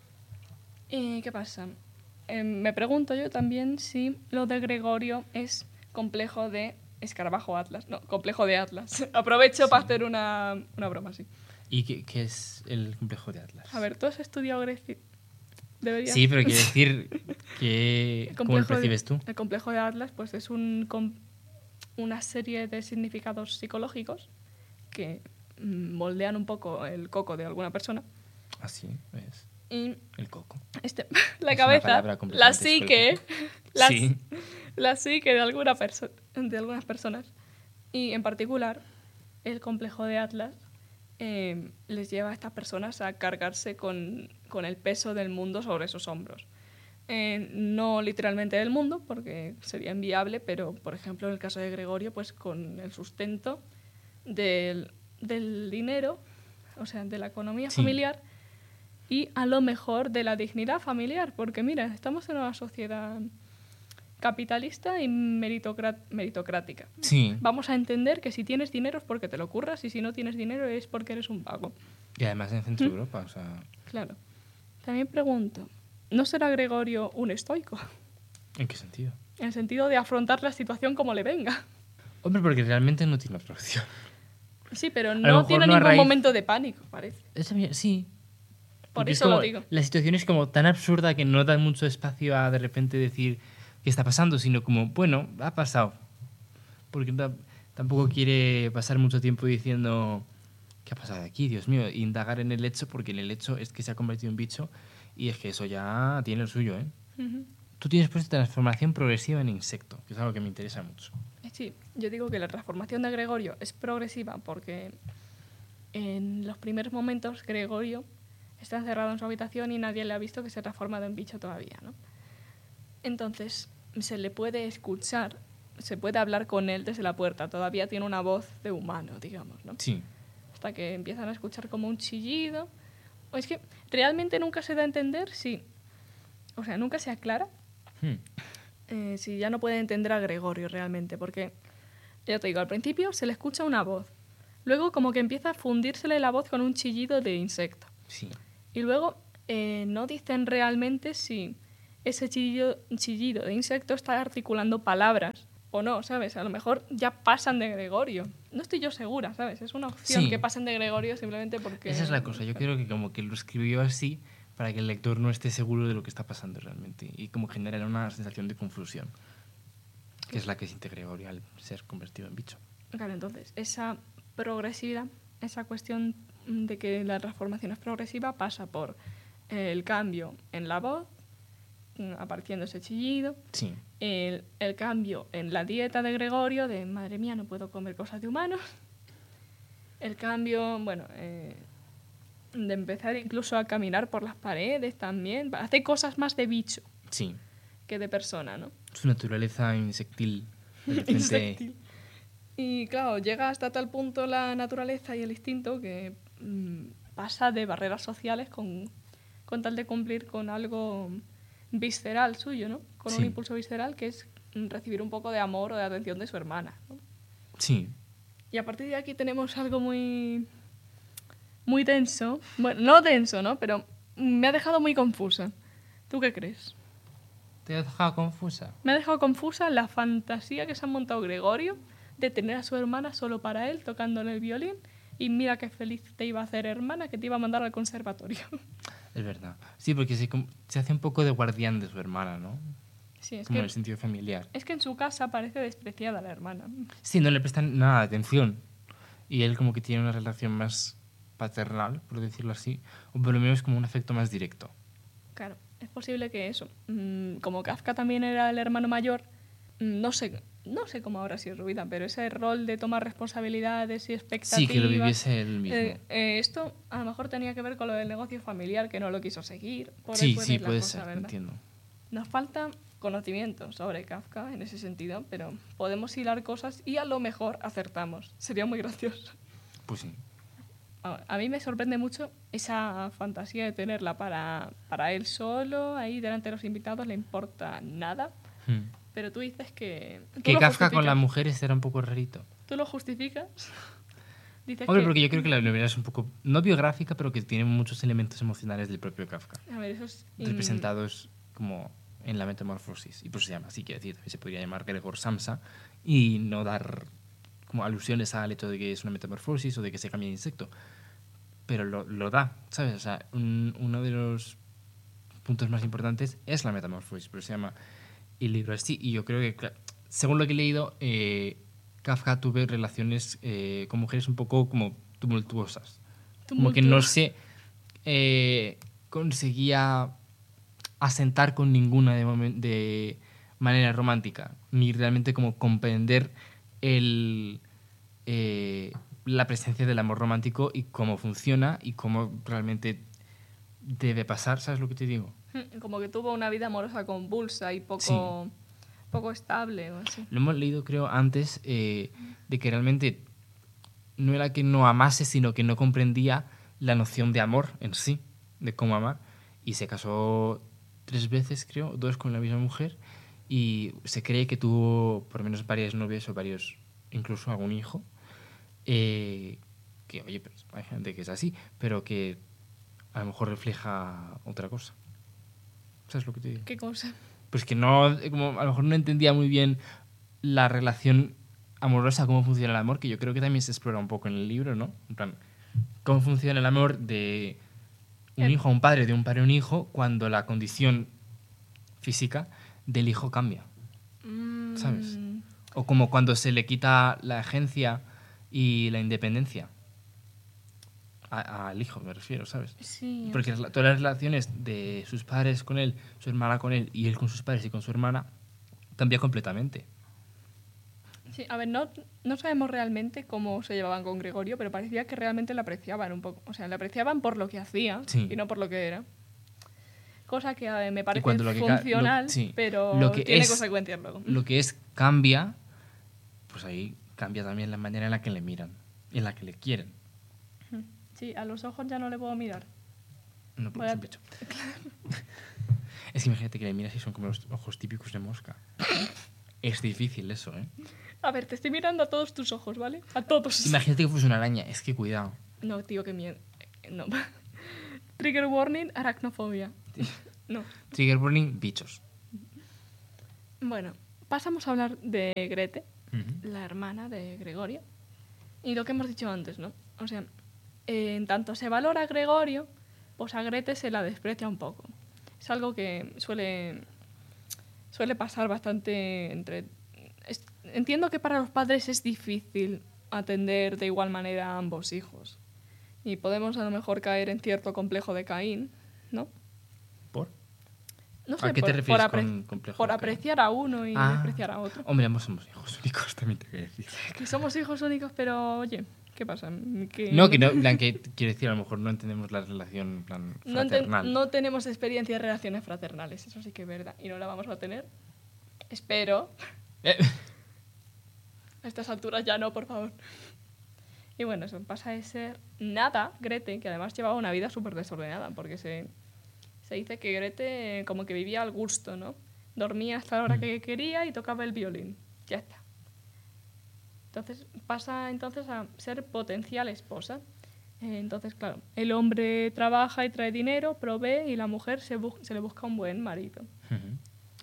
¿Qué pasa? Me pregunto yo también si lo de Gregorio es complejo de escarabajo Atlas. No, complejo de Atlas. Aprovecho para hacer una broma así. ¿Y qué es el complejo de Atlas? A ver, ¿tú has estudiado Grecia? ¿Deberías? Sí, pero quiero decir que... ¿Cómo lo percibes tú? El complejo de Atlas pues es una serie de significados psicológicos que moldean un poco el coco de alguna persona. Así es. Y el coco. La cabeza, la psique, la psique de algunas personas. Y en particular, el complejo de Atlas les lleva a estas personas a cargarse con el peso del mundo sobre sus hombros. No literalmente del mundo, porque sería inviable, pero, por ejemplo, en el caso de Gregorio, pues con el sustento del dinero, o sea, de la economía familiar, y a lo mejor de la dignidad familiar, porque mira, estamos en una sociedad capitalista y meritocrática. Sí. Vamos a entender que si tienes dinero es porque te lo curras y si no tienes dinero es porque eres un vago. Y además en Centro Europa, o sea... Claro. También pregunto, ¿no será Gregorio un estoico? ¿En qué sentido? En el sentido de afrontar la situación como le venga. Hombre, porque realmente no tiene otra opción. Sí, pero no tiene ningún momento de pánico, parece. Sí. Por eso lo digo. La situación es como tan absurda que no da mucho espacio a de repente decir qué está pasando, sino como, bueno, ha pasado. Porque tampoco quiere pasar mucho tiempo diciendo qué ha pasado aquí, Dios mío, e indagar en el hecho, porque en el hecho es que se ha convertido en bicho y es que eso ya tiene el suyo, ¿eh? Tú tienes puesto transformación progresiva en insecto, que es algo que me interesa mucho. Sí, yo digo que la transformación de Gregorio es progresiva porque en los primeros momentos Gregorio está encerrado en su habitación y nadie le ha visto que se ha transformado en bicho todavía, ¿no? Entonces se le puede escuchar, se puede hablar con él desde la puerta, todavía tiene una voz de humano, digamos, ¿no? Sí. Hasta que empiezan a escuchar como un chillido. O es que realmente nunca se da a entender si... O sea, nunca se aclara si ya no puede entender a Gregorio realmente, porque, ya te digo, al principio se le escucha una voz, Luego como que empieza a fundírsele la voz con un chillido de insecto. Sí. Y luego no dicen realmente si ese chillido de insecto está articulando palabras o no, ¿sabes? A lo mejor ya pasan de Gregorio. No estoy yo segura, ¿sabes? Es una opción Sí. que pasen de Gregorio simplemente porque... Esa es la cosa. Yo creo que como que lo escribió así para que el lector no esté seguro de lo que está pasando realmente y como generar una sensación de confusión, que es la que siente Gregorio al ser convertido en bicho. Claro, entonces, esa progresividad, esa cuestión de que la transformación es progresiva pasa por el cambio en la voz, apareciendo ese chillido, Sí. el cambio en la dieta de Gregorio, de madre mía, no puedo comer cosas de humanos, el cambio, bueno, de empezar incluso a caminar por las paredes también, hace cosas más de bicho Sí. que de persona, ¿no? Su naturaleza insectil. De repente... Insectil. Y claro, llega hasta tal punto la naturaleza y el instinto que pasa de barreras sociales con tal de cumplir con algo visceral suyo, ¿no? Con un Sí. impulso visceral que es recibir un poco de amor o de atención de su hermana, ¿no? Sí. Y a partir de aquí tenemos algo muy, muy denso. Bueno, no denso, ¿no? Pero me ha dejado muy confusa. ¿Tú qué crees? ¿Te has dejado confusa? Me ha dejado confusa la fantasía que se ha montado Gregorio de tener a su hermana solo para él, tocándole el violín, y mira qué feliz te iba a hacer hermana, que te iba a mandar al conservatorio. Es verdad. Sí, porque se hace un poco de guardián de su hermana, ¿no? Sí, Como en el sentido familiar. es que en su casa parece despreciada la hermana. Sí, no le prestan nada de atención. Y él como que tiene una relación más paternal, por decirlo así, o por lo menos como un afecto más directo. Claro, es posible que eso, como Kafka también era el hermano mayor, no sé cómo habrá sido su vida, pero ese rol de tomar responsabilidades y expectativas... Sí, que lo viviese él mismo. Esto a lo mejor tenía que ver con lo del negocio familiar, que no lo quiso seguir. Por Sí, ahí puede sí, ir la puede cosa, ser, ¿verdad? entiendo. Nos falta conocimiento sobre Kafka en ese sentido, pero podemos hilar cosas y a lo mejor acertamos. Sería muy gracioso. Pues sí. A mí me sorprende mucho esa fantasía de tenerla para él solo, ahí delante de los invitados, le importa nada. Pero tú dices que... Que Kafka con las mujeres era un poco rarito. ¿Tú lo justificas? Dices Hombre, porque yo creo que la novela es un poco, no biográfica, pero que tiene muchos elementos emocionales del propio Kafka. A ver, eso es... representados como en la metamorfosis. Y pues se llama así, quiero decir, también se podría llamar Gregor Samsa y no dar como alusiones al hecho de que es una metamorfosis o de que se cambia de insecto. Pero lo da, ¿sabes? O sea, uno de los puntos más importantes es la metamorfosis, pero se llama el libro así. Y yo creo que, según lo que he leído, Kafka tuvo relaciones con mujeres un poco como tumultuosas. Como que no se conseguía asentar con ninguna de manera romántica, ni realmente como comprender la presencia del amor romántico y cómo funciona y cómo realmente debe pasar, ¿sabes lo que te digo? Como que tuvo una vida amorosa convulsa y poco estable o así. Lo hemos leído, creo, antes de que realmente no era que no amase, sino que no comprendía la noción de amor en sí, de cómo amar, y se casó 3 veces, creo, 2 con la misma mujer, y se cree que tuvo por lo menos varias novias o varios, incluso algún hijo, que, oye, pues, hay gente que es así, pero que a lo mejor refleja otra cosa. ¿Sabes lo que te digo? ¿Qué cosa? Pues que no, como a lo mejor no entendía muy bien la relación amorosa, cómo funciona el amor, que yo creo que también se explora un poco en el libro, ¿no? En plan, cómo funciona el amor de un hijo a un padre, de un padre a un hijo, cuando la condición física del hijo cambia, ¿sabes? O como cuando se le quita la agencia y la independencia al hijo, me refiero, ¿sabes? Sí. Porque todas las relaciones de sus padres con él, su hermana con él y él con sus padres y con su hermana cambia completamente. Sí, a ver, no sabemos realmente cómo se llevaban con Gregorio, pero parecía que realmente le apreciaban un poco. O sea, le apreciaban por lo que hacía y no por lo que era. Cosa que me parece funcional, pero tiene consecuencias luego. Lo que es cambia, pues ahí cambia también la manera en la que le miran, en la que le quieren. Sí, a los ojos ya no le puedo mirar. No, porque es un bicho. Es que imagínate que le miras y son como los ojos típicos de mosca. Es difícil eso, ¿eh? A ver, te estoy mirando a todos tus ojos, ¿vale? A todos. Imagínate que fuese una araña. Es que cuidado. No, tío, qué miedo. No. Trigger warning, aracnofobia. No. Trigger warning, bichos. Bueno, pasamos a hablar de Grete, Ujú. la hermana de Gregorio. Y lo que hemos dicho antes, ¿no? O sea, en tanto se valora a Gregorio, pues a Grete se la desprecia un poco. Es algo que suele pasar bastante entre... Entiendo que para los padres es difícil atender de igual manera a ambos hijos. Y podemos a lo mejor caer en cierto complejo de Caín, ¿no? ¿Por? No sé, ¿A qué te refieres con complejo? por de Caín? apreciar a uno y despreciar a otro. Hombre, ambos somos hijos únicos, también te voy a decir. Que somos hijos únicos, pero oye, ¿qué pasa? No, que no, en plan, que quiero decir, a lo mejor no entendemos la relación en plan fraternal. No tenemos experiencia de relaciones fraternales, eso sí que es verdad. Y no la vamos a tener. Espero. A estas alturas ya no, por favor. Y bueno, eso pasa de ser nada, Grete, que además llevaba una vida súper desordenada, porque se dice que Grete como que vivía al gusto, ¿no? Dormía hasta la hora que quería y tocaba el violín. Ya está. Entonces pasa entonces a ser potencial esposa. Entonces, claro, el hombre trabaja y trae dinero, provee, y la mujer se le busca un buen marido. Ujú.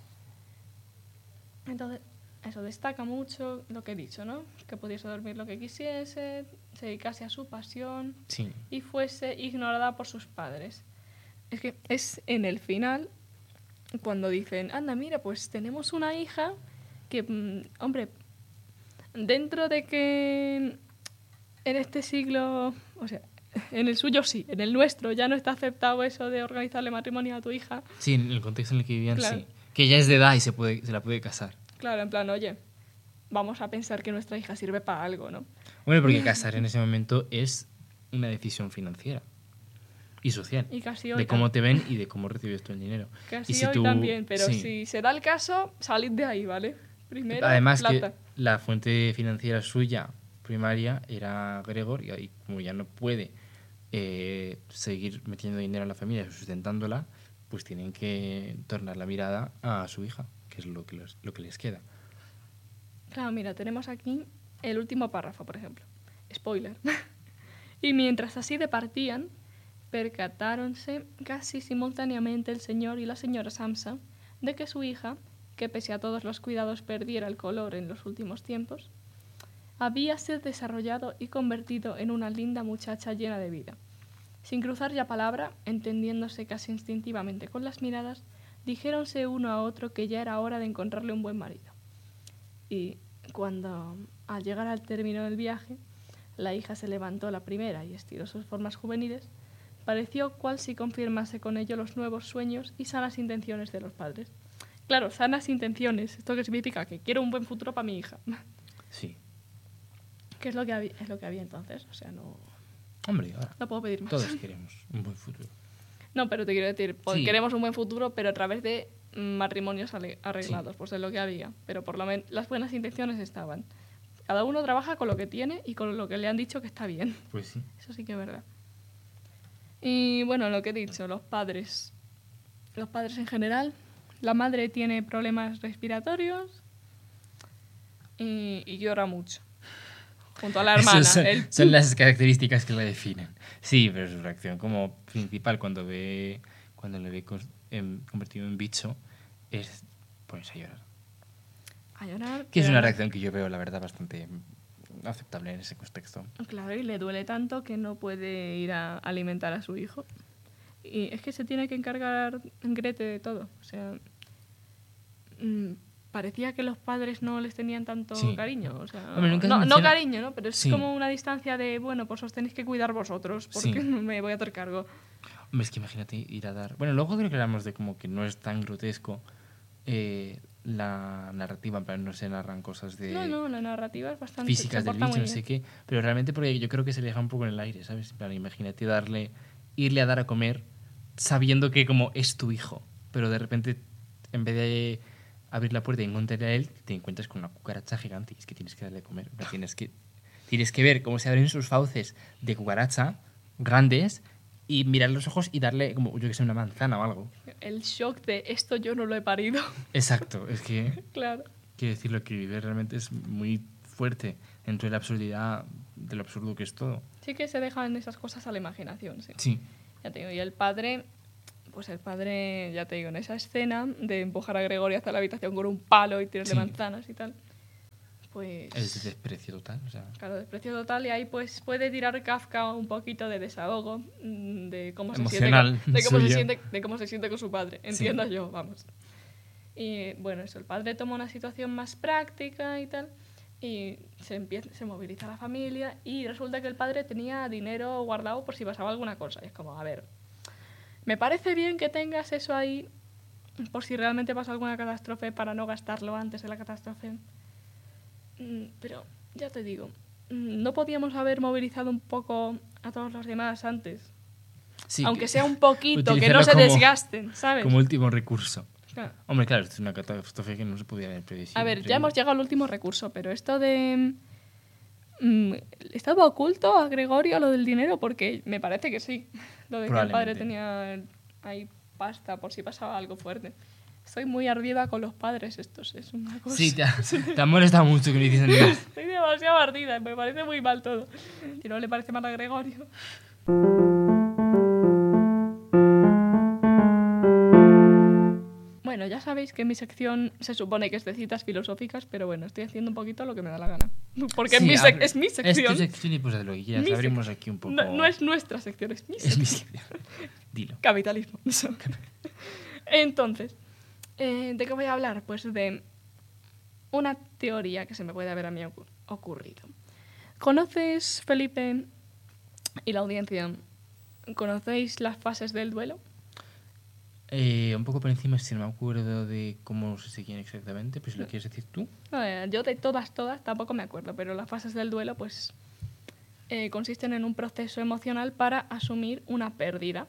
Entonces, eso destaca mucho lo que he dicho, ¿no? Que pudiese dormir lo que quisiese, se dedicase a su pasión Sí. y fuese ignorada por sus padres. Es que es en el final cuando dicen, anda, mira, pues tenemos una hija que, hombre, dentro de que en este siglo, o sea, en el suyo sí, en el nuestro ya no está aceptado eso de organizarle matrimonio a tu hija. Sí, en el contexto en el que vivían, Claro. sí. Que ya es de edad y se la puede casar. Claro, en plan, oye, vamos a pensar que nuestra hija sirve para algo, ¿no? Bueno, porque casar en ese momento es una decisión financiera y social. Y casi hoy De cómo te ven y de cómo recibes tú el dinero. Casi Y si hoy tú- también, pero sí. si se da el caso, salid de ahí, ¿vale? Primero, Además plata. que la fuente financiera suya primaria era Gregor y como ya no puede seguir metiendo dinero a la familia y sustentándola, pues tienen que tornar la mirada a su hija, que es lo que les queda. Claro, mira, tenemos aquí el último párrafo, por ejemplo. Spoiler. Y mientras así departían, percatáronse casi simultáneamente el señor y la señora Samsa de que su hija, que pese a todos los cuidados perdiera el color en los últimos tiempos, habíase desarrollado y convertido en una linda muchacha llena de vida. Sin cruzar ya palabra, entendiéndose casi instintivamente con las miradas, dijéronse uno a otro que ya era hora de encontrarle un buen marido. Y cuando, al llegar al término del viaje, la hija se levantó la primera y estiró sus formas juveniles, pareció cual si confirmase con ello los nuevos sueños y sanas intenciones de los padres. Claro, sanas intenciones. ¿Esto qué significa? Que quiero un buen futuro para mi hija. Sí. ¿Qué es lo que había entonces? O sea, no Hombre, ahora puedo pedir más. todos queremos un buen futuro. No, pero te quiero decir, pues Sí. queremos un buen futuro, pero a través de matrimonios arreglados, Sí. pues es lo que había. Pero por lo menos las buenas intenciones estaban. Cada uno trabaja con lo que tiene y con lo que le han dicho que está bien. Pues sí. Eso sí que es verdad. Y bueno, lo que he dicho, los padres. Los padres en general. La madre tiene problemas respiratorios y llora mucho. Junto a la hermana. Esas son las características que la definen. Sí, pero su reacción como principal cuando le ve convertido en bicho es ponerse a llorar. A llorar. Que es pero una no. reacción que yo veo, la verdad, bastante aceptable en ese contexto. Claro, y le duele tanto que no puede ir a alimentar a su hijo. Y es que se tiene que encargar Grete de todo. O sea, parecía que los padres no les tenían tanto Sí. cariño. O sea, Hombre, nunca se no menciona- cariño, ¿no? Pero es Sí. como una distancia de, bueno, pues os tenéis que cuidar vosotros, porque Sí. me voy a hacer cargo. Hombre, es que imagínate ir a dar... Bueno, luego creo que hablamos de como que no es tan grotesco la narrativa, en plan no se narran cosas de... No, la narrativa es bastante... físicas se del porta bicho, muy no sé bien. qué, pero realmente porque yo creo que se le deja un poco en el aire, ¿sabes? En plan, imagínate irle a dar a comer sabiendo que como es tu hijo, pero de repente en vez de abrir la puerta y encontrarle a él, te encuentras con una cucaracha gigante y es que tienes que darle a comer. En plan, tienes que ver cómo se abren sus fauces de cucaracha grandes y mirar los ojos y darle como, yo que sé, una manzana o algo. El shock de esto yo no lo he parido. Exacto, es que... Claro. quiero decir, lo que vive realmente es muy fuerte dentro de la absurdidad, de lo absurdo que es todo. Sí que se dejan esas cosas a la imaginación, sí. Sí, Ya te digo, y el padre, ya te digo, en esa escena de empujar a Gregorio hacia la habitación con un palo y tirarle Sí. manzanas y tal, pues... es de desprecio total. O sea, Claro, desprecio total, y ahí pues puede tirar Kafka un poquito de desahogo, de cómo se Emocional, siente, de cómo se suyo. siente, de cómo se siente con su padre, entiendo yo, vamos. Y bueno, eso, el padre toma una situación más práctica y tal, y se moviliza la familia, y resulta que el padre tenía dinero guardado por si pasaba alguna cosa. Y es como, a ver, me parece bien que tengas eso ahí por si realmente pasa alguna catástrofe para no gastarlo antes de la catástrofe. Pero ya te digo, ¿no podíamos haber movilizado un poco a todos los demás antes? sí, Aunque sea un poquito, que utilizarlo no se como- desgasten, ¿sabes? como último recurso. Claro. Hombre, claro, esto es una catástrofe que no se podía haber predecido. A ver, ya hemos llegado al último recurso, pero esto de... ¿estaba oculto a Gregorio lo del dinero? Porque me parece que sí. Lo de que el padre Probablemente. tenía ahí pasta por si pasaba algo fuerte. Estoy muy ardida con los padres estos, es una cosa... Sí, te ha molestado mucho que no hiciesen nada. Estoy demasiado ardida, me parece muy mal todo. ¿Y no le parece mal a Gregorio? Bueno, ya sabéis que mi sección se supone que es de citas filosóficas, pero bueno, estoy haciendo un poquito lo que me da la gana. Porque Sí, es mi sección. Es tu sección y pues haz lo que quieras. Mi Abrimos aquí un poco... No es nuestra sección, es mi Es sección. mi sección. Dilo. Capitalismo. Entonces, ¿de qué voy a hablar? Pues de una teoría que se me puede haber a mí ocurrido. ¿Conoces, Felipe, y la audiencia, conocéis las fases del duelo? Un poco por encima, si no me acuerdo de cómo se seguían exactamente, pero si lo quieres decir tú. Yo de todas tampoco me acuerdo, pero las fases del duelo pues consisten en un proceso emocional para asumir una pérdida.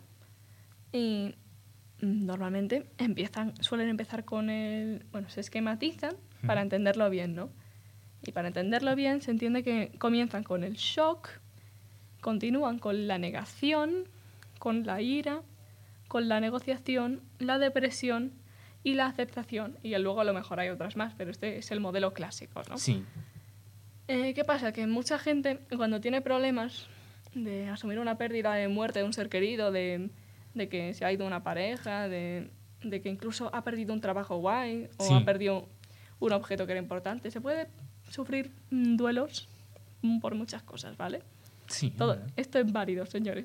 Y normalmente suelen empezar con se esquematizan para entenderlo bien, ¿no? Y para entenderlo bien se entiende que comienzan con el shock, continúan con la negación, con la ira, con la negociación, la depresión y la aceptación. Y luego a lo mejor hay otras más, pero este es el modelo clásico, ¿no? Sí. ¿Qué pasa? Que mucha gente, cuando tiene problemas de asumir una pérdida, de muerte de un ser querido, de que se ha ido una pareja, de que incluso ha perdido un trabajo guay o Sí. ha perdido un objeto que era importante, se puede sufrir duelos por muchas cosas, ¿vale? Sí. Todo, ¿verdad? esto es válido, señores.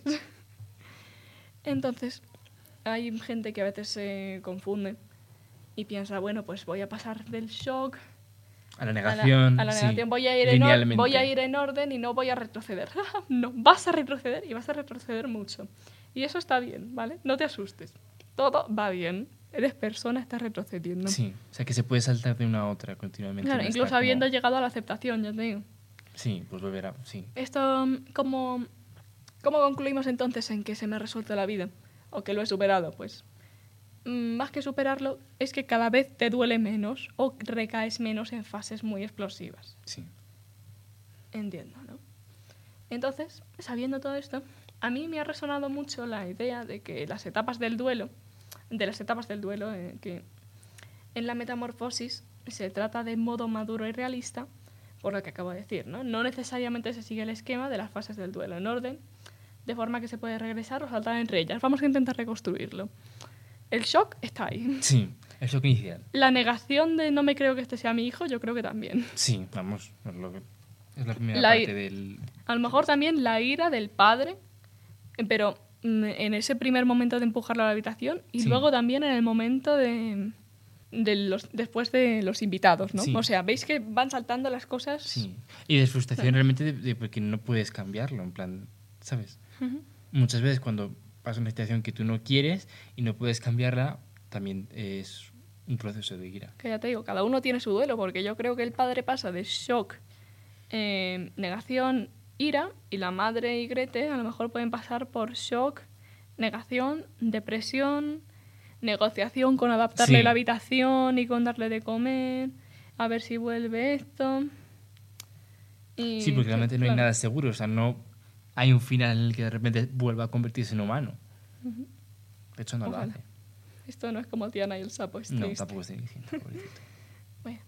Entonces, hay gente que a veces se confunde y piensa, bueno, pues voy a pasar del shock A la negación. a la sí, negación, voy a ir en orden y no voy a retroceder. No, vas a retroceder y vas a retroceder mucho. Y eso está bien, ¿vale? No te asustes. Todo va bien. Eres persona, estás retrocediendo. Sí, o sea que se puede saltar de una a otra continuamente. Claro, no incluso está habiendo como- llegado a la aceptación, ya te digo. Sí, pues volverá, sí. Esto, ¿cómo concluimos entonces en que se me ha resuelto la vida? O que lo he superado, pues. Más que superarlo, es que cada vez te duele menos o recaes menos en fases muy explosivas. Sí. Entiendo, ¿no? Entonces, sabiendo todo esto, a mí me ha resonado mucho la idea de que las etapas del duelo, que en la metamorfosis se trata de modo maduro y realista, por lo que acabo de decir, ¿no? No necesariamente se sigue el esquema de las fases del duelo en orden, de forma que se puede regresar o saltar entre ellas. Vamos a intentar reconstruirlo. El shock está ahí. Sí, el shock inicial. La negación de no me creo que este sea mi hijo, yo creo que también. Sí, vamos, es la primera La parte i- del... A lo mejor también la ira del padre, pero en ese primer momento de empujarlo a la habitación y Sí. luego también en el momento después de los invitados, ¿no? Sí. O sea, veis que van saltando las cosas. Sí. Y de frustración realmente de porque no puedes cambiarlo, en plan, ¿sabes? Ujú. Muchas veces cuando pasa una situación que tú no quieres y no puedes cambiarla, también es un proceso de ira. Que ya te digo, cada uno tiene su duelo, porque yo creo que el padre pasa de shock, negación, ira, y la madre y Grete a lo mejor pueden pasar por shock, negación, depresión, negociación con adaptarle Sí. la habitación y con darle de comer, a ver si vuelve esto. Y, Sí, porque realmente no hay claro. nada seguro, o sea, no hay un final en el que de repente vuelva a convertirse en humano. De hecho, no Ojalá. lo hace. Esto no es como Tiana y el sapo, es No, triste. tampoco estoy diciendo, pobrecito. Bueno,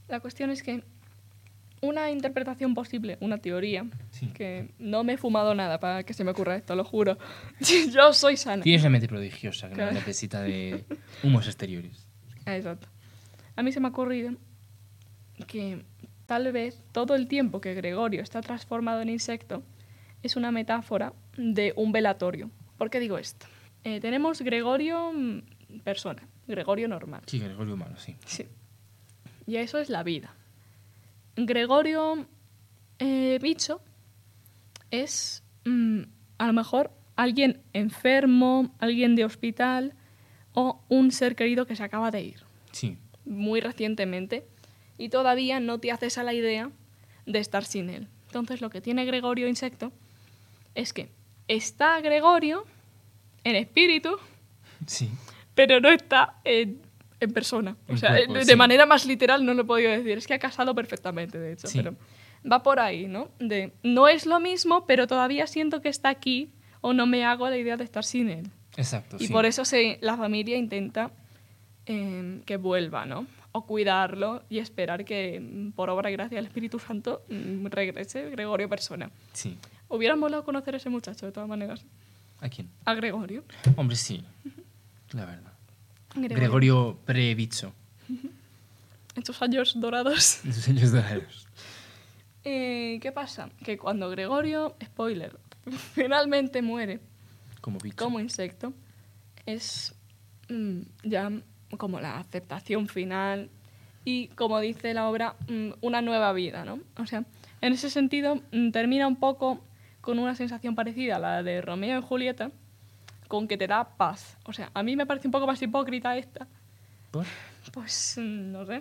La cuestión es que una interpretación posible, una teoría, Sí. que no me he fumado nada para que se me ocurra esto, lo juro. Yo soy sana. Tienes una mente prodigiosa que Claro. no necesita de humos exteriores. Exacto. A mí se me ha ocurrido que tal vez todo el tiempo que Gregorio está transformado en insecto es una metáfora de un velatorio. ¿Por qué digo esto? Tenemos Gregorio persona, Gregorio normal. Sí, Gregorio humano, sí. Sí. Y eso es la vida. Gregorio bicho es a lo mejor alguien enfermo, alguien de hospital o un ser querido que se acaba de ir Sí, muy recientemente y todavía no te haces a la idea de estar sin él. Entonces lo que tiene Gregorio insecto es que está Gregorio en espíritu, sí. pero no está en persona. O En sea, cuerpo, de sí. manera más literal no lo he podido decir. Es que ha casado perfectamente, de hecho. Sí. Pero va por ahí, ¿no? De no es lo mismo, pero todavía siento que está aquí o no me hago la idea de estar sin él. Exacto, Y sí. por eso la familia intenta que vuelva, ¿no? O cuidarlo y esperar que, por obra y gracia del Espíritu Santo, regrese Gregorio persona. Sí. Hubiera molado conocer a ese muchacho, de todas maneras. ¿A quién? A Gregorio. Hombre, sí. La verdad. Gregorio pre-bicho. En sus años dorados. En sus años dorados. ¿Qué pasa? Que cuando Gregorio, spoiler, finalmente muere Como bicho. como insecto, es ya como la aceptación final y, como dice la obra, una nueva vida, ¿no? O sea, en ese sentido termina un poco con una sensación parecida a la de Romeo y Julieta, con que te da paz. O sea, a mí me parece un poco más hipócrita esta. ¿Por? Pues no sé.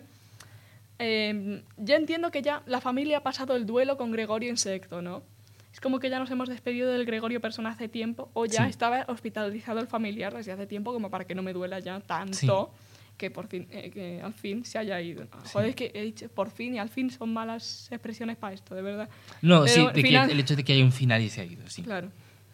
Ya entiendo que ya la familia ha pasado el duelo con Gregorio insecto, ¿no? Es como que ya nos hemos despedido del Gregorio persona hace tiempo, o ya Sí. estaba hospitalizado el familiar desde hace tiempo, como para que no me duela ya tanto que por fin, que al fin se haya ido. Joder, es que he dicho por fin y al fin son malas expresiones para esto, de verdad. No, Pero sí, de final- que el hecho de que haya un final y se ha ido, sí. Claro.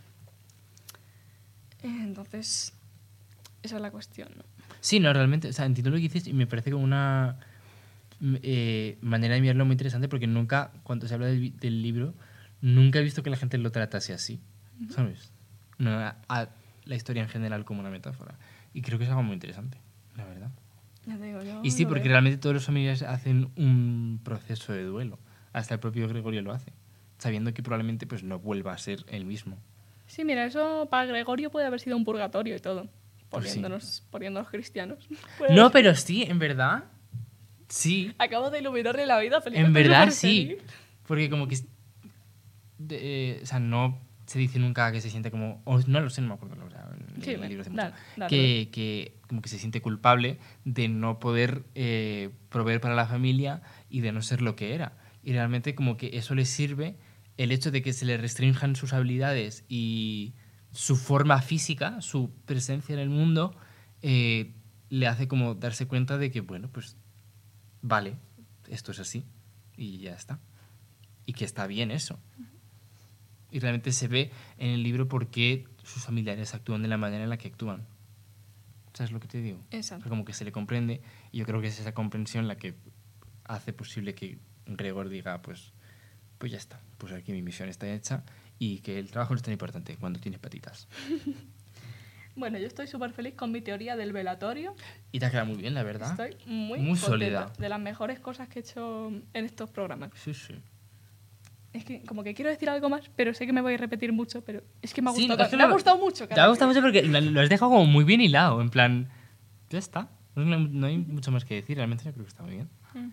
Entonces, esa es la cuestión, ¿no? Sí, no, realmente, o sea, entiendo lo que dices y me parece como una manera de mirarlo muy interesante porque nunca, cuando se habla del libro, nunca he visto que la gente lo tratase así, ¿sabes? No, a la historia en general como una metáfora. Y creo que es algo muy interesante, la verdad. Ya te digo, yo Y sí, lo porque veo. realmente todos los familiares hacen un proceso de duelo. Hasta el propio Gregorio lo hace, sabiendo que probablemente pues no vuelva a ser el mismo. Sí, mira, eso para Gregorio puede haber sido un purgatorio y todo. Pues sí. Poniéndonos cristianos. Puede No, haber- pero sí, en verdad. Sí, Acabo de iluminarle la vida, Felipe. en estoy verdad súper sí. feliz. Porque como que... o sea, no se dice nunca que se siente como... O no lo sé, no me acuerdo. O sea, en Sí, el bueno, libro hace mucho. dale. Que como que se siente culpable de no poder proveer para la familia y de no ser lo que era. Y realmente como que eso le sirve, el hecho de que se le restrinjan sus habilidades y su forma física, su presencia en el mundo, le hace como darse cuenta de que, bueno, pues vale, esto es así y ya está. Y que está bien eso. Y realmente se ve en el libro por qué sus familiares actúan de la manera en la que actúan. ¿Sabes lo que te digo? Exacto. O sea, como que se le comprende y yo creo que es esa comprensión la que hace posible que Gregor diga, pues ya está, pues aquí mi misión está hecha y que el trabajo no es tan importante cuando tienes patitas. Bueno, yo estoy súper feliz con mi teoría del velatorio. Y te ha quedado muy bien, la verdad. Estoy muy Muy contenta. sólida. De las mejores cosas que he hecho en estos programas. Sí, sí. Es que como que quiero decir algo más, pero sé que me voy a repetir mucho, pero es que me ha Sí, gustado. es que Me ha gustado mucho. Te ha gustado mucho porque lo has dejado como muy bien hilado, en plan, ya está. No hay mucho más que decir, realmente yo creo que está muy bien.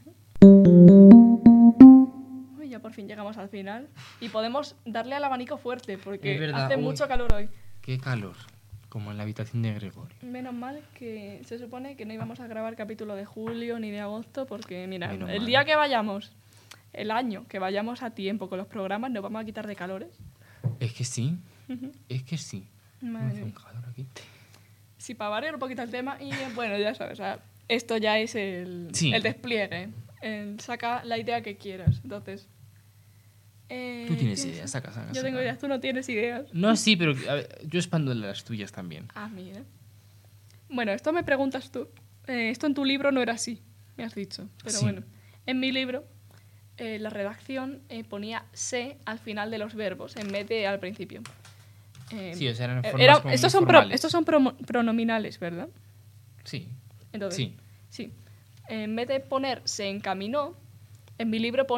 Uy, ya por fin llegamos al final. Y podemos darle al abanico fuerte, porque Es verdad, hace uy. mucho calor hoy. Qué calor, como en la habitación de Gregorio. Menos mal que se supone que no íbamos a grabar capítulo de julio ni de agosto, porque mira, Menos el mal. día que vayamos, el año que vayamos a tiempo con los programas, nos vamos a quitar de calores. Es que sí, es que sí. Madre Me hace un mía. calor aquí. Sí, para variar un poquito el tema, y bueno, ya sabes, o sea, esto ya es Sí. el despliegue. Saca la idea que quieras. Entonces. Tú tienes piensa. ideas, saca. Yo tengo ideas, tú no tienes ideas. No, sí, pero a ver, yo expando las tuyas también. Ah, mira. Bueno, esto me preguntas tú. Esto en tu libro no era así, me has dicho. Pero Sí. bueno, En mi libro, la redacción ponía se al final de los verbos en vez de al principio. Sí, o sea, eran formas como estos muy son, formales. estos son pronominales, ¿verdad? Sí. Entonces, Sí. sí. En vez de poner se encaminó, en mi libro